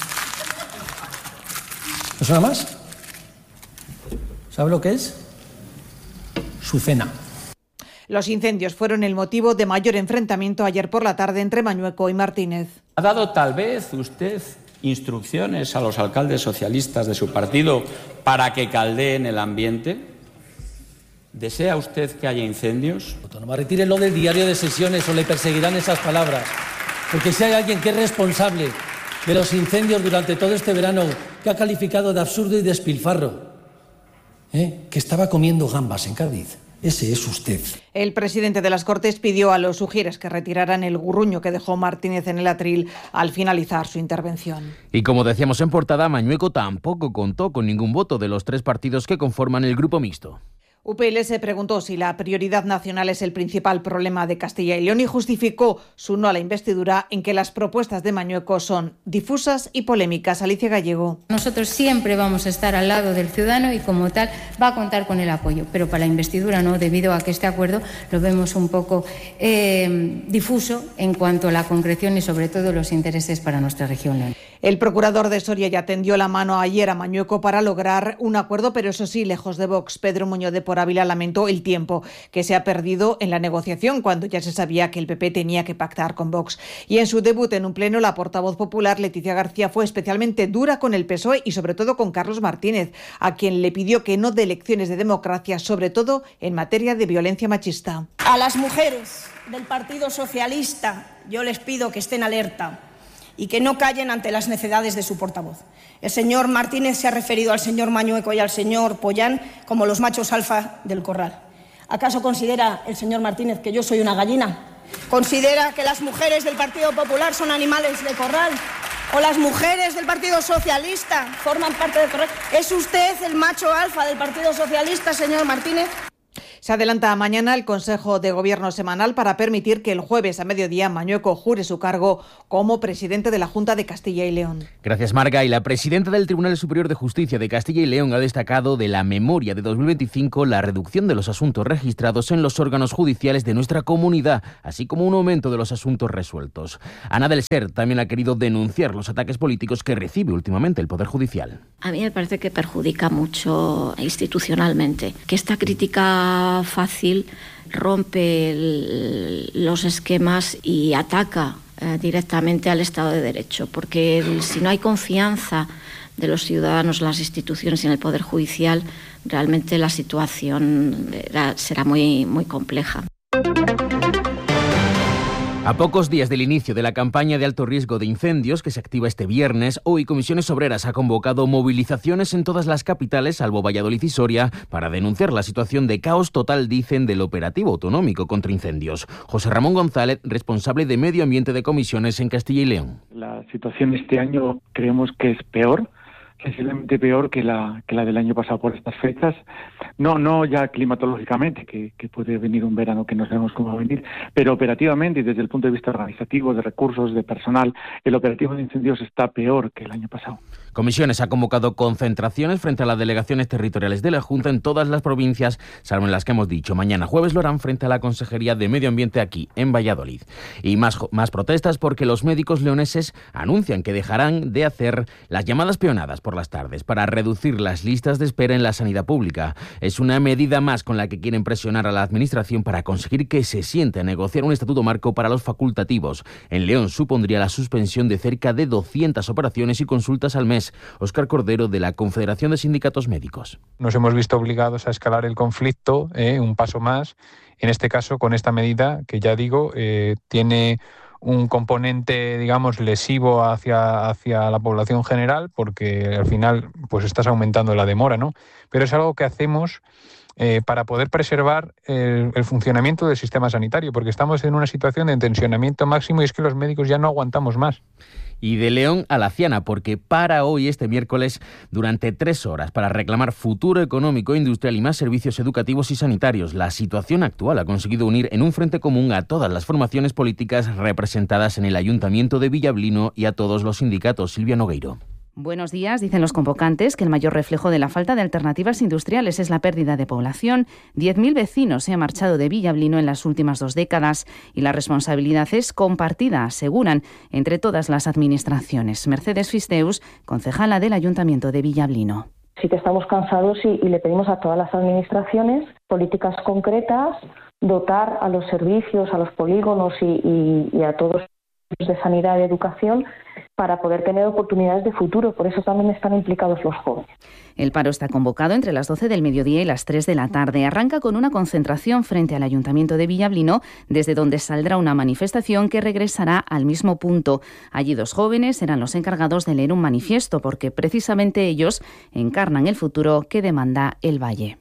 ¿No suena más? ¿Sabe lo que es? Su cena. Los incendios fueron el motivo de mayor enfrentamiento ayer por la tarde entre Mañueco y Martínez. ¿Ha dado tal vez usted instrucciones a los alcaldes socialistas de su partido para que caldeen el ambiente? ¿Desea usted que haya incendios? No retire lo del diario de sesiones o le perseguirán esas palabras. Porque si hay alguien que es responsable de los incendios durante todo este verano, que ha calificado de absurdo y despilfarro, ¿Eh? que estaba comiendo gambas en Cádiz. Ese es usted. El presidente de las Cortes pidió a los ujieres que retiraran el gurruño que dejó Martínez en el atril al finalizar su intervención. Y como decíamos en portada, Mañueco tampoco contó con ningún voto de los tres partidos que conforman el grupo mixto. U P L se preguntó si la prioridad nacional es el principal problema de Castilla y León y justificó su no a la investidura en que las propuestas de Mañueco son difusas y polémicas. Alicia Gallego. Nosotros siempre vamos a estar al lado del ciudadano y como tal va a contar con el apoyo, pero para la investidura no, debido a que este acuerdo lo vemos un poco eh, difuso en cuanto a la concreción y sobre todo los intereses para nuestra región León. El procurador de Soria ya tendió la mano ayer a Mañueco para lograr un acuerdo, pero eso sí, lejos de Vox. Pedro Muñoz de Por Ávila lamentó el tiempo que se ha perdido en la negociación cuando ya se sabía que el P P tenía que pactar con Vox. Y en su debut en un pleno, la portavoz popular Leticia García fue especialmente dura con el P S O E y sobre todo con Carlos Martínez, a quien le pidió que no dé lecciones de democracia, sobre todo en materia de violencia machista. A las mujeres del Partido Socialista yo les pido que estén alerta, y que no callen ante las necedades de su portavoz. El señor Martínez se ha referido al señor Mañueco y al señor Pollán como los machos alfa del corral. ¿Acaso considera el señor Martínez que yo soy una gallina? ¿Considera que las mujeres del Partido Popular son animales de corral? ¿O las mujeres del Partido Socialista forman parte del corral? ¿Es usted el macho alfa del Partido Socialista, señor Martínez? Se adelanta mañana el Consejo de Gobierno semanal para permitir que el jueves a mediodía Mañueco jure su cargo como presidente de la Junta de Castilla y León. Gracias, Marga. Y la presidenta del Tribunal Superior de Justicia de Castilla y León ha destacado de la memoria de dos mil veinticinco la reducción de los asuntos registrados en los órganos judiciales de nuestra comunidad, así como un aumento de los asuntos resueltos. Ana del Ser también ha querido denunciar los ataques políticos que recibe últimamente el Poder Judicial. A mí me parece que perjudica mucho institucionalmente, que esta crítica fácil rompe el, los esquemas y ataca eh, directamente al Estado de Derecho, porque el, si no hay confianza de los ciudadanos en las instituciones y en el Poder Judicial, realmente la situación era, será muy, muy compleja. A pocos días del inicio de la campaña de alto riesgo de incendios que se activa este viernes, hoy Comisiones Obreras ha convocado movilizaciones en todas las capitales, salvo Valladolid y Soria, para denunciar la situación de caos total, dicen, del operativo autonómico contra incendios. José Ramón González, responsable de Medio Ambiente de Comisiones en Castilla y León. La situación este año creemos que es peor, sensiblemente peor que la que la del año pasado por estas fechas. No no ya climatológicamente, que, que puede venir un verano que no sabemos cómo va a venir, pero operativamente y desde el punto de vista organizativo, de recursos, de personal, el operativo de incendios está peor que el año pasado. Comisiones ha convocado concentraciones frente a las delegaciones territoriales de la Junta en todas las provincias, salvo en las que hemos dicho. Mañana jueves lo harán frente a la Consejería de Medio Ambiente aquí, en Valladolid. Y más, más protestas porque los médicos leoneses anuncian que dejarán de hacer las llamadas peonadas por las tardes para reducir las listas de espera en la sanidad pública. Es una medida más con la que quieren presionar a la Administración para conseguir que se siente a negociar un estatuto marco para los facultativos. En León supondría la suspensión de cerca de doscientas operaciones y consultas al mes. Óscar Cordero, de la Confederación de Sindicatos Médicos. Nos hemos visto obligados a escalar el conflicto, eh, un paso más, en este caso con esta medida que ya digo, eh, tiene un componente, digamos, lesivo hacia, hacia la población general, porque al final pues estás aumentando la demora, ¿no? Pero es algo que hacemos eh, para poder preservar el, el funcionamiento del sistema sanitario, porque estamos en una situación de tensionamiento máximo y es que los médicos ya no aguantamos más. Y de León a la Ciana, porque para hoy, este miércoles, durante tres horas, para reclamar futuro económico, industrial y más servicios educativos y sanitarios. La situación actual ha conseguido unir en un frente común a todas las formaciones políticas representadas en el Ayuntamiento de Villablino y a todos los sindicatos. Silvia Nogueiro. Buenos días. Dicen los convocantes que el mayor reflejo de la falta de alternativas industriales es la pérdida de población. diez mil vecinos se han marchado de Villablino en las últimas dos décadas y la responsabilidad es compartida, aseguran, entre todas las administraciones. Mercedes Fisteus, concejala del Ayuntamiento de Villablino. Sí que estamos cansados y, y le pedimos a todas las administraciones políticas concretas, dotar a los servicios, a los polígonos y, y, y a todos los de sanidad y educación para poder tener oportunidades de futuro. Por eso también están implicados los jóvenes. El paro está convocado entre las doce del mediodía y las tres de la tarde. Arranca con una concentración frente al Ayuntamiento de Villablino, desde donde saldrá una manifestación que regresará al mismo punto. Allí dos jóvenes serán los encargados de leer un manifiesto, porque precisamente ellos encarnan el futuro que demanda el Valle.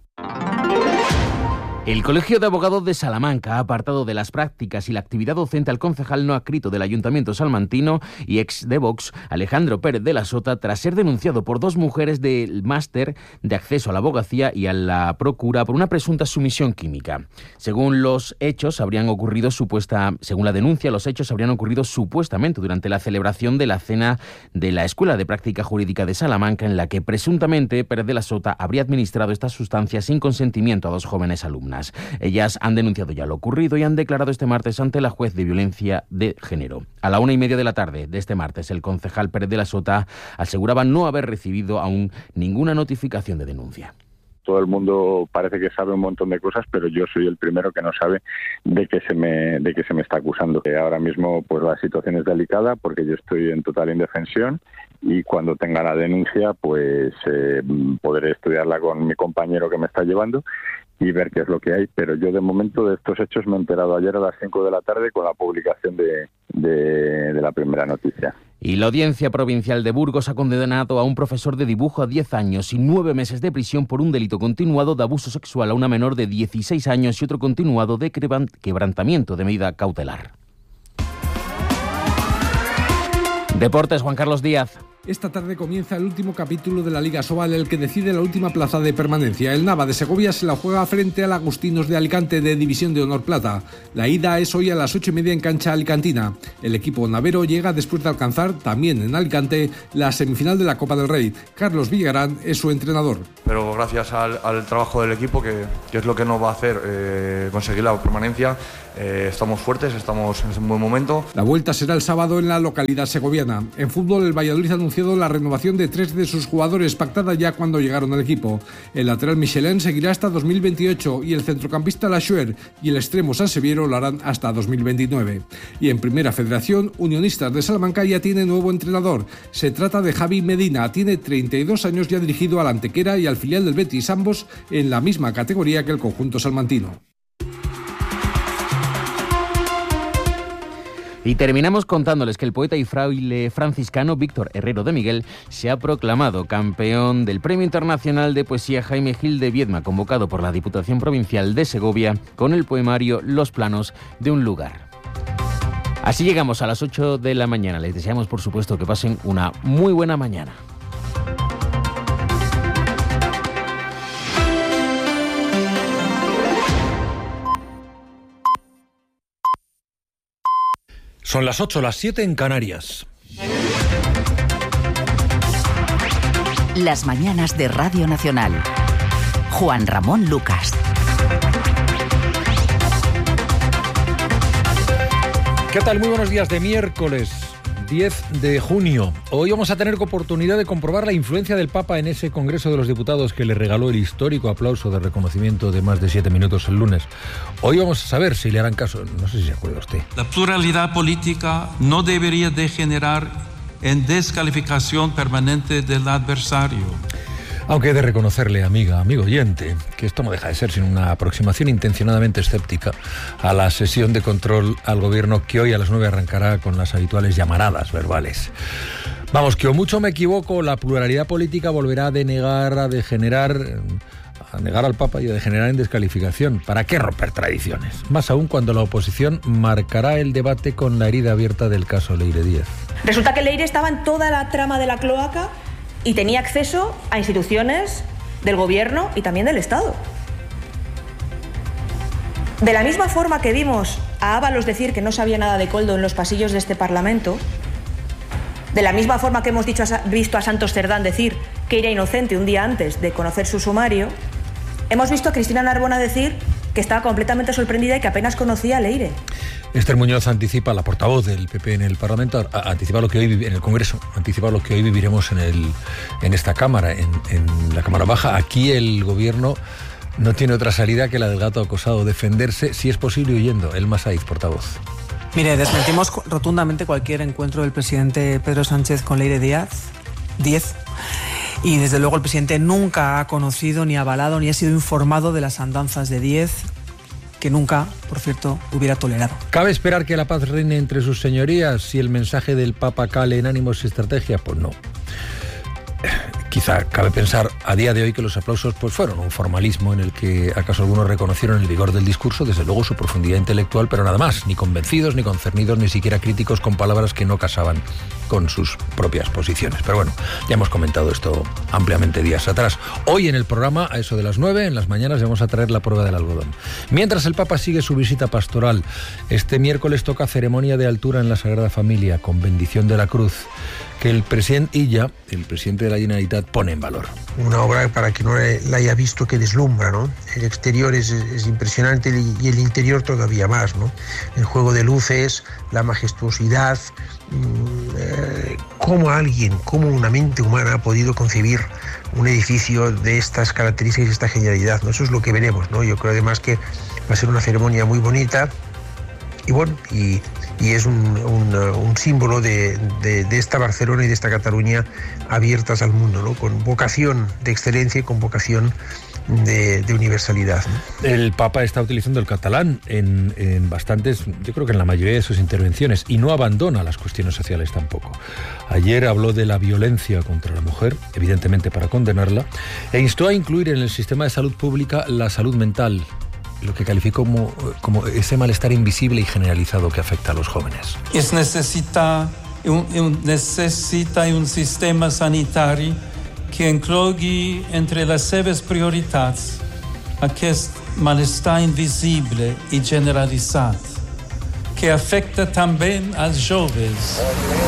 El Colegio de Abogados de Salamanca ha apartado de las prácticas y la actividad docente al concejal no adscrito del Ayuntamiento salmantino y ex de Vox, Alejandro Pérez de la Sota, tras ser denunciado por dos mujeres del máster de acceso a la abogacía y a la procura por una presunta sumisión química. Según los hechos, habrían ocurrido supuesta, según la denuncia, los hechos habrían ocurrido supuestamente durante la celebración de la cena de la Escuela de Práctica Jurídica de Salamanca, en la que presuntamente Pérez de la Sota habría administrado estas sustancias sin consentimiento a dos jóvenes alumnas. Ellas han denunciado ya lo ocurrido y han declarado este martes ante la juez de violencia de género. A la una y media de la tarde de este martes, el concejal Pérez de la Sota aseguraba no haber recibido aún ninguna notificación de denuncia. Todo el mundo parece que sabe un montón de cosas, pero yo soy el primero que no sabe de qué se me de qué se me está acusando. Ahora mismo pues la situación es delicada porque yo estoy en total indefensión y cuando tenga la denuncia pues eh, podré estudiarla con mi compañero que me está llevando y ver qué es lo que hay, pero yo de momento de estos hechos me he enterado ayer a las cinco de la tarde con la publicación de, de, de la la primera noticia. Y la Audiencia Provincial de Burgos ha condenado a un profesor de dibujo a diez años y nueve meses de prisión por un delito continuado de abuso sexual a una menor de dieciséis años y otro continuado de quebrantamiento de medida cautelar. Deportes, Juan Carlos Díaz. Esta tarde comienza el último capítulo de la Liga Sobal, el que decide la última plaza de permanencia. El Nava de Segovia se la juega frente al Agustinos de Alicante de División de Honor Plata. La ida es hoy a las ocho y media en cancha alicantina. El equipo navero llega después de alcanzar, también en Alicante, la semifinal de la Copa del Rey. Carlos Villarán es su entrenador. Pero gracias al, al trabajo del equipo, que, que es lo que nos va a hacer eh, conseguir la permanencia, eh, estamos fuertes, estamos en un buen momento. La vuelta será el sábado en la localidad segoviana. En fútbol, el Valladolid anunció la renovación de tres de sus jugadores, pactada ya cuando llegaron al equipo. El lateral Michelin seguirá hasta dos mil veintiocho y el centrocampista Laschuer y el extremo Sanseviero lo harán hasta dos mil veintinueve. Y en Primera Federación, Unionistas de Salamanca ya tiene nuevo entrenador. Se trata de Javi Medina, tiene treinta y dos años y ha dirigido al Antequera y al filial del Betis, ambos en la misma categoría que el conjunto salmantino. Y terminamos contándoles que el poeta y fraile franciscano Víctor Herrero de Miguel se ha proclamado campeón del Premio Internacional de Poesía Jaime Gil de Viedma, convocado por la Diputación Provincial de Segovia con el poemario Los planos de un lugar. Así llegamos a las ocho de la mañana. Les deseamos, por supuesto, que pasen una muy buena mañana. Son las ocho, las siete en Canarias. Las mañanas de Radio Nacional. Juan Ramón Lucas. ¿Qué tal? Muy buenos días de miércoles diez de junio. Hoy vamos a tener oportunidad de comprobar la influencia del Papa en ese Congreso de los Diputados que le regaló el histórico aplauso de reconocimiento de más de siete minutos el lunes. Hoy vamos a saber si le harán caso. No sé si se acuerda usted. La pluralidad política no debería degenerar en descalificación permanente del adversario. Aunque he de reconocerle, amiga, amigo oyente, que esto no deja de ser sino una aproximación intencionadamente escéptica a la sesión de control al gobierno que hoy a las nueve arrancará con las habituales llamaradas verbales. Vamos, que o mucho me equivoco, la pluralidad política volverá a denegar, a degenerar, a negar al Papa y a degenerar en descalificación. ¿Para qué romper tradiciones? Más aún cuando la oposición marcará el debate con la herida abierta del caso Leire Díez. Resulta que Leire estaba en toda la trama de la cloaca y tenía acceso a instituciones del gobierno y también del Estado. De la misma forma que vimos a Ábalos decir que no sabía nada de Koldo en los pasillos de este Parlamento, de la misma forma que hemos dicho, visto a Santos Cerdán decir que era inocente un día antes de conocer su sumario, hemos visto a Cristina Narbona decir que estaba completamente sorprendida y que apenas conocía a Leire. Esther Muñoz anticipa, la portavoz del P P en el Parlamento, anticipa lo que hoy en el Congreso, anticipa lo que hoy viviremos en el en esta Cámara, en, en la Cámara Baja. Aquí el Gobierno no tiene otra salida que la del gato acosado, defenderse, si es posible, huyendo. Elma Saiz, portavoz. Mire, desmentimos rotundamente cualquier encuentro del presidente Pedro Sánchez con Leire Díaz, Díez, y desde luego el presidente nunca ha conocido, ni avalado, ni ha sido informado de las andanzas de Díez, que nunca, por cierto, hubiera tolerado. ¿Cabe esperar que la paz reine entre sus señorías si el mensaje del Papa cale en ánimos y estrategia? Pues no. Quizá cabe pensar a día de hoy que los aplausos pues fueron un formalismo en el que acaso algunos reconocieron el vigor del discurso, desde luego su profundidad intelectual, pero nada más, ni convencidos, ni concernidos, ni siquiera críticos con palabras que no casaban con sus propias posiciones. Pero bueno, ya hemos comentado esto ampliamente días atrás. Hoy en el programa, a eso de las nueve, en las mañanas, vamos a traer la prueba del algodón. Mientras el Papa sigue su visita pastoral, este miércoles toca ceremonia de altura en la Sagrada Familia, con bendición de la cruz, que el presidente Illa, el presidente de la Generalitat, pone en valor. Una obra, para quien no la haya visto, que deslumbra, ¿no? El exterior es, es impresionante y el interior todavía más, ¿no? El juego de luces, la majestuosidad, eh, cómo alguien, cómo una mente humana ha podido concebir un edificio de estas características y esta genialidad, ¿no? Eso es lo que veremos, ¿no? Yo creo además que va a ser una ceremonia muy bonita y bueno, y y es un, un, un símbolo de, de, de esta Barcelona y de esta Cataluña abiertas al mundo, ¿no? Con vocación de excelencia y con vocación de, de universalidad, ¿no? El Papa está utilizando el catalán en, en bastantes, yo creo que en la mayoría de sus intervenciones, y no abandona las cuestiones sociales tampoco. Ayer habló de la violencia contra la mujer, evidentemente para condenarla, e instó a incluir en el sistema de salud pública la salud mental, lo que calificó como, como ese malestar invisible y generalizado que afecta a los jóvenes. Es necesita un, un, necesita un sistema sanitario que inclugui entre las seves prioritats aquest malestar invisible y generalizado, que afecta también a los jóvenes.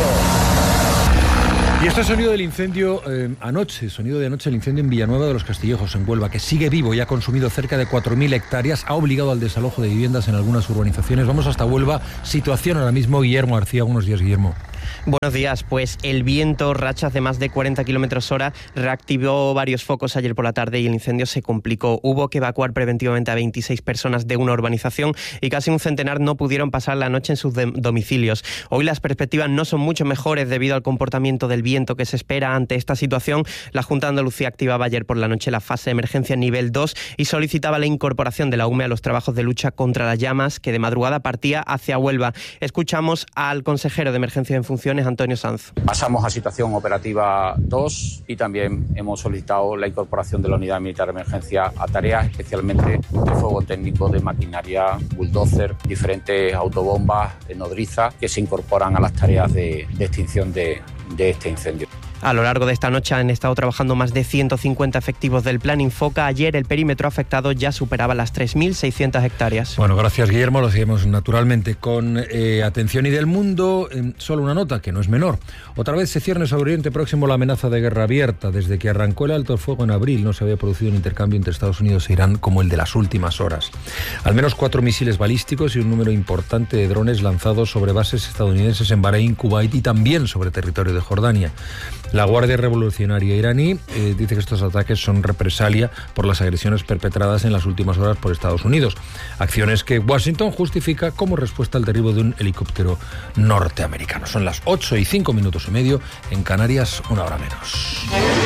Y este sonido del incendio eh, anoche, sonido de anoche, el incendio en Villanueva de los Castillejos, en Huelva, que sigue vivo y ha consumido cerca de cuatro mil hectáreas, ha obligado al desalojo de viviendas en algunas urbanizaciones. Vamos hasta Huelva, situación ahora mismo, Guillermo García. Buenos días, Guillermo. Buenos días, pues el viento, rachas de más de cuarenta kilómetros hora, reactivó varios focos ayer por la tarde y el incendio se complicó. Hubo que evacuar preventivamente a veintiséis personas de una urbanización y casi un centenar no pudieron pasar la noche en sus domicilios. Hoy las perspectivas no son mucho mejores debido al comportamiento del viento que se espera ante esta situación. La Junta de Andalucía activaba ayer por la noche la fase de emergencia nivel dos y solicitaba la incorporación de la U M E a los trabajos de lucha contra las llamas, que de madrugada partía hacia Huelva. Escuchamos al consejero de Emergencia en Funciones, Antonio Sanz. Pasamos a situación operativa dos y también hemos solicitado la incorporación de la Unidad Militar de Emergencia a tareas especialmente de fuego técnico, de maquinaria, bulldozer, diferentes autobombas, nodriza, que se incorporan a las tareas de, de extinción de, de este incendio. A lo largo de esta noche han estado trabajando más de ciento cincuenta efectivos del Plan Infoca. Ayer el perímetro afectado ya superaba las tres mil seiscientas hectáreas. Bueno, gracias, Guillermo. Lo seguimos naturalmente con eh, atención. Y del mundo, eh, solo una nota que no es menor. Otra vez se cierne sobre Oriente Próximo la amenaza de guerra abierta. Desde que arrancó el alto el fuego en abril no se había producido un intercambio entre Estados Unidos e Irán como el de las últimas horas. Al menos cuatro misiles balísticos y un número importante de drones lanzados sobre bases estadounidenses en Bahrein, Kuwait y también sobre territorio de Jordania. La Guardia Revolucionaria iraní eh, dice que estos ataques son represalia por las agresiones perpetradas en las últimas horas por Estados Unidos. Acciones que Washington justifica como respuesta al derribo de un helicóptero norteamericano. Son las ocho y cinco minutos y medio, en Canarias una hora menos.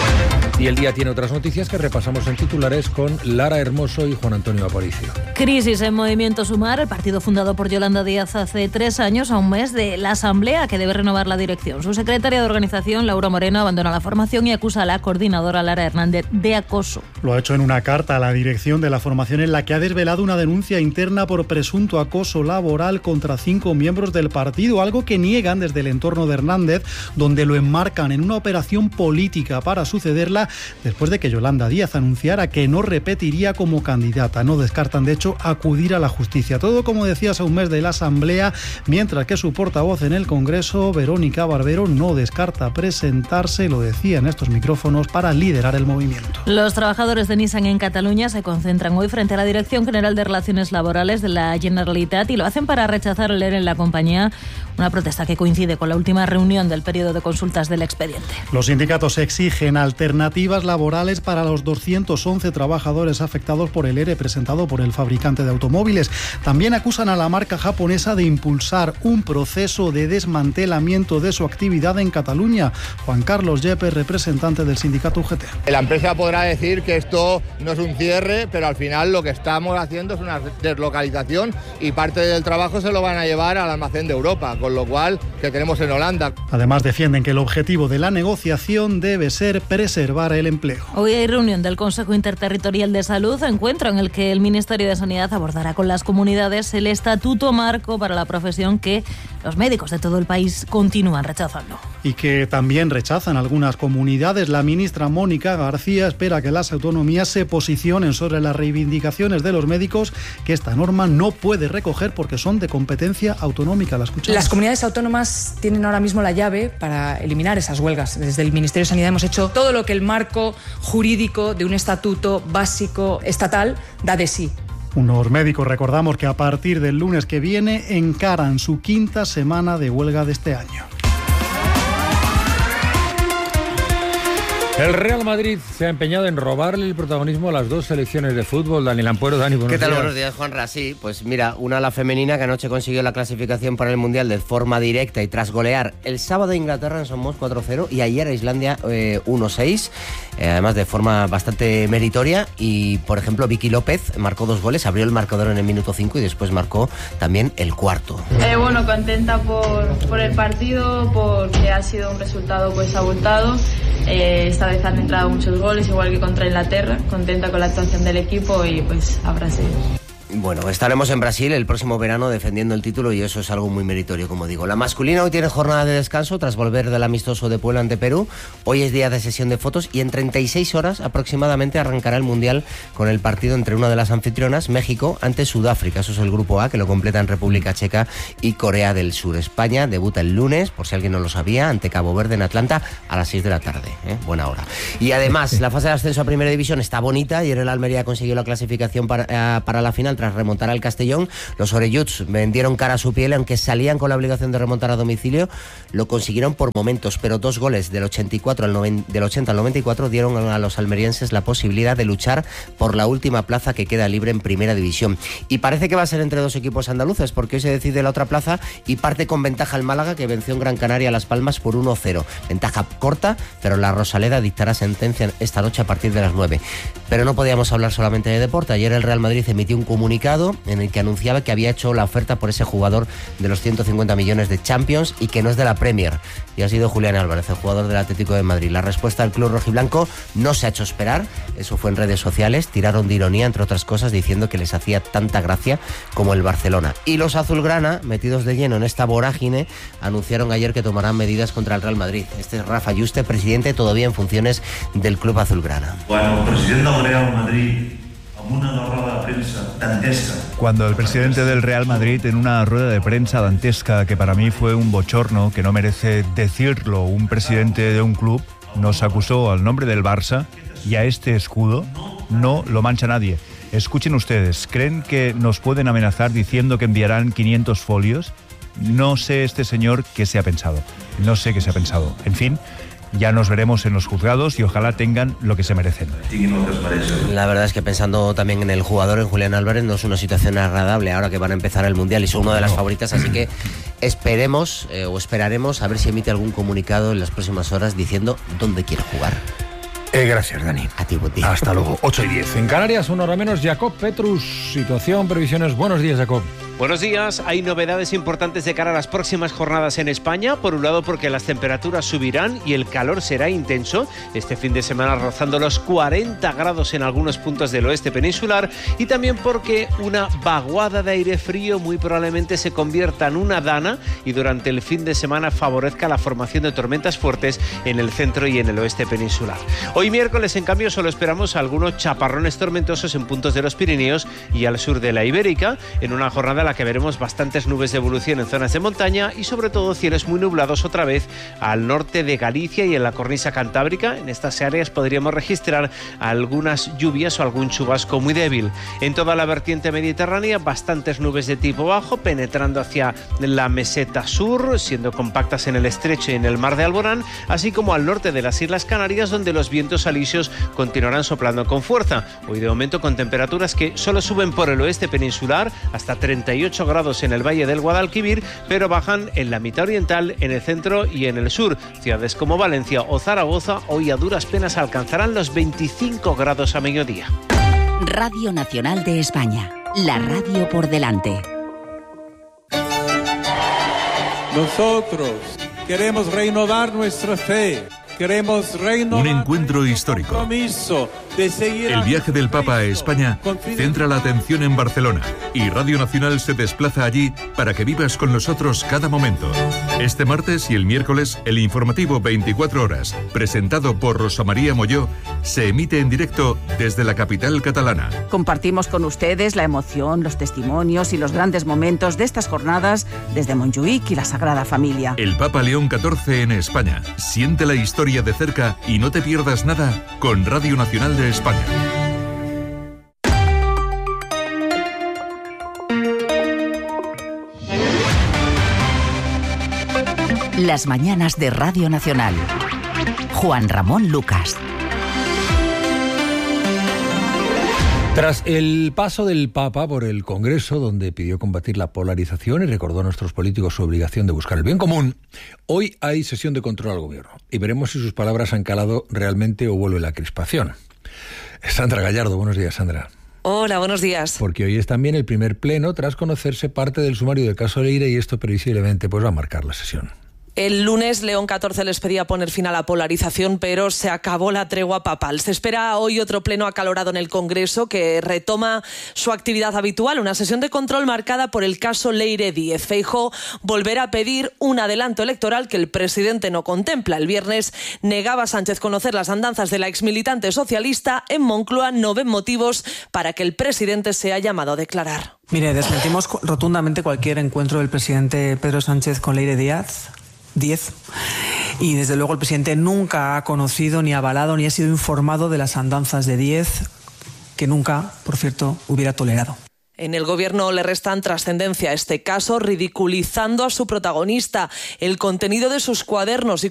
Y el día tiene otras noticias que repasamos en titulares con Lara Hermoso y Juan Antonio Aparicio. Crisis en Movimiento Sumar, el partido fundado por Yolanda Díaz hace tres años, a un mes de la asamblea que debe renovar la dirección. Su secretaria de organización, Laura Moreno, abandona la formación y acusa a la coordinadora Lara Hernández de acoso. Lo ha hecho en una carta a la dirección de la formación en la que ha desvelado una denuncia interna por presunto acoso laboral contra cinco miembros del partido, algo que niegan desde el entorno de Hernández, donde lo enmarcan en una operación política para sucederla después de que Yolanda Díaz anunciara que no repetiría como candidata. No descartan, de hecho, acudir a la justicia. Todo, como decías, a un mes de la asamblea, mientras que su portavoz en el Congreso, Verónica Barbero, no descarta presentarse, lo decía en estos micrófonos, para liderar el movimiento. Los trabajadores de Nissan en Cataluña se concentran hoy frente a la Dirección General de Relaciones Laborales de la Generalitat y lo hacen para rechazar el ERE en la compañía, una protesta que coincide con la última reunión del periodo de consultas del expediente. Los sindicatos exigen alternativas laborales para los doscientos once trabajadores afectados por el ERE presentado por el fabricante de automóviles. También acusan a la marca japonesa de impulsar un proceso de desmantelamiento de su actividad en Cataluña. Juan Carlos Yepes, representante del sindicato U G T. La empresa podrá decir que esto no es un cierre, pero al final lo que estamos haciendo es una deslocalización y parte del trabajo se lo van a llevar al almacén de Europa, con lo cual que tenemos en Holanda. Además, defienden que el objetivo de la negociación debe ser preservar el empleo. Hoy hay reunión del Consejo Interterritorial de Salud, encuentro en el que el Ministerio de Sanidad abordará con las comunidades el estatuto marco para la profesión que los médicos de todo el país continúan rechazando. Y que también rechazan algunas comunidades. La ministra Mónica García espera que las autonomías se posicionen sobre las reivindicaciones de los médicos que esta norma no puede recoger porque son de competencia autonómica. La escuchamos. Las comunidades autónomas tienen ahora mismo la llave para eliminar esas huelgas. Desde el Ministerio de Sanidad hemos hecho todo lo que el marco jurídico de un estatuto básico estatal da de sí. Unos médicos, recordamos, que a partir del lunes que viene encaran su quinta semana de huelga de este año. El Real Madrid se ha empeñado en robarle el protagonismo a las dos selecciones de fútbol. Daniel Ampuero, Dani, buenos días. ¿Qué tal? días. Buenos días, Juanra. Sí, pues mira, una la femenina que anoche consiguió la clasificación para el Mundial de forma directa y tras golear el sábado a Inglaterra en Somos cuatro cero y ayer a Islandia eh, uno seis, eh, además de forma bastante meritoria. Y, por ejemplo, Vicky López marcó dos goles, abrió el marcador en el minuto cinco y después marcó también el cuarto. Eh, bueno, contenta por, por el partido, porque ha sido un resultado pues abultado. Eh, esta vez han entrado muchos goles, igual que contra Inglaterra. Contenta con la actuación del equipo y pues a Brasil. Bueno, estaremos en Brasil el próximo verano defendiendo el título y eso es algo muy meritorio, como digo. La masculina hoy tiene jornada de descanso tras volver del amistoso de Puebla ante Perú. Hoy es día de sesión de fotos y en treinta y seis horas aproximadamente arrancará el Mundial con el partido entre una de las anfitrionas, México, ante Sudáfrica. Eso es el grupo A, que lo completan República Checa y Corea del Sur. España debuta el lunes, por si alguien no lo sabía, ante Cabo Verde en Atlanta a las seis de la tarde. ¿eh? Buena hora. Y además, la fase de ascenso a Primera División está bonita. Ayer el Almería consiguió la clasificación para, uh, para la final tras remontar al Castellón. Los orelluts vendieron cara a su piel, aunque salían con la obligación de remontar a domicilio, lo consiguieron por momentos, pero dos goles del ochenta y cuatro al noventa, del ochenta al noventa y cuatro dieron a los almerienses la posibilidad de luchar por la última plaza que queda libre en Primera División. Y parece que va a ser entre dos equipos andaluces, porque hoy se decide la otra plaza y parte con ventaja el Málaga, que venció en Gran Canaria a Las Palmas por uno cero. Ventaja corta, pero la Rosaleda dictará sentencia esta noche a partir de las nueve. Pero no podíamos hablar solamente de deporte. Ayer el Real Madrid emitió un comunicado en el que anunciaba que había hecho la oferta por ese jugador de los ciento cincuenta millones de Champions y que no es de la Premier. Y ha sido Julián Álvarez, el jugador del Atlético de Madrid. La respuesta del club rojiblanco no se ha hecho esperar. Eso fue en redes sociales. Tiraron de ironía, entre otras cosas, diciendo que les hacía tanta gracia como el Barcelona. Y los azulgrana, metidos de lleno en esta vorágine, anunciaron ayer que tomarán medidas contra el Real Madrid. Este es Rafa Yuste, presidente todavía en funciones del club azulgrana. Bueno, presidente del Real Madrid, una rueda de prensa dantesca. Cuando el presidente del Real Madrid, en una rueda de prensa dantesca, que para mí fue un bochorno, que no merece decirlo un presidente de un club, nos acusó al nombre del Barça y a este escudo no lo mancha nadie. Escuchen ustedes, ¿creen que nos pueden amenazar diciendo que enviarán quinientos folios? No sé este señor qué se ha pensado, no sé qué se ha pensado. En fin, ya nos veremos en los juzgados y ojalá tengan lo que se merecen. La verdad es que pensando también en el jugador, en Julián Álvarez, no es una situación agradable ahora que van a empezar el Mundial y son una de las favoritas, así que esperemos eh, o esperaremos a ver si emite algún comunicado en las próximas horas diciendo dónde quiere jugar. Eh, gracias, Dani. A ti, buen día. Hasta luego. ocho y diez. En Canarias, una hora menos, Jacob Petrus. Situación, previsiones. Buenos días, Jacob. Buenos días. Hay novedades importantes de cara a las próximas jornadas en España. Por un lado, porque las temperaturas subirán y el calor será intenso. Este fin de semana rozando los cuarenta grados en algunos puntos del oeste peninsular. Y también porque una vaguada de aire frío muy probablemente se convierta en una dana y durante el fin de semana favorezca la formación de tormentas fuertes en el centro y en el oeste peninsular. Hoy miércoles, en cambio, solo esperamos algunos chaparrones tormentosos en puntos de los Pirineos y al sur de la Ibérica, en una jornada en la que veremos bastantes nubes de evolución en zonas de montaña y sobre todo cielos muy nublados otra vez al norte de Galicia y en la cornisa cantábrica. En estas áreas podríamos registrar algunas lluvias o algún chubasco muy débil. En toda la vertiente mediterránea, bastantes nubes de tipo bajo penetrando hacia la meseta sur, siendo compactas en el estrecho y en el mar de Alborán, así como al norte de las Islas Canarias, donde los vientos alisios continuarán soplando con fuerza. Hoy de momento con temperaturas que solo suben por el oeste peninsular hasta treinta y ocho grados en el valle del Guadalquivir, pero bajan en la mitad oriental, en el centro y en el sur. Ciudades como Valencia o Zaragoza hoy a duras penas alcanzarán los veinticinco grados a mediodía. Radio Nacional de España, la radio por delante. Nosotros queremos renovar nuestra fe. Queremos renovar un encuentro histórico. El viaje del Papa a España centra la atención en Barcelona y Radio Nacional se desplaza allí para que vivas con nosotros cada momento. Este martes y el miércoles, el informativo veinticuatro horas, presentado por Rosa María Molló, se emite en directo desde la capital catalana. Compartimos con ustedes la emoción, los testimonios y los grandes momentos de estas jornadas desde Montjuïc y la Sagrada Familia. El Papa León catorce en España. Siente la historia de cerca y no te pierdas nada con Radio Nacional de España. Las mañanas de Radio Nacional. Juan Ramón Lucas. Tras el paso del Papa por el Congreso, donde pidió combatir la polarización y recordó a nuestros políticos su obligación de buscar el bien común, hoy hay sesión de control al Gobierno y veremos si sus palabras han calado realmente o vuelve la crispación. Sandra Gallardo, buenos días, Sandra. Hola, buenos días. Porque hoy es también el primer pleno tras conocerse parte del sumario del caso Leire y esto previsiblemente pues va a marcar la sesión. El lunes León catorce les pedía poner fin a la polarización, pero se acabó la tregua papal. Se espera hoy otro pleno acalorado en el Congreso que retoma su actividad habitual, una sesión de control marcada por el caso Leire Díez. Feijóo volverá a pedir un adelanto electoral que el presidente no contempla. El viernes negaba Sánchez conocer las andanzas de la exmilitante socialista. En Moncloa no ven motivos para que el presidente sea llamado a declarar. Mire, desmentimos rotundamente cualquier encuentro del presidente Pedro Sánchez con Leire Díaz. diez. Y desde luego el presidente nunca ha conocido, ni avalado, ni ha sido informado de las andanzas de Díez, que nunca, por cierto, hubiera tolerado. En el Gobierno le restan trascendencia a este caso, ridiculizando a su protagonista, el contenido de sus cuadernos y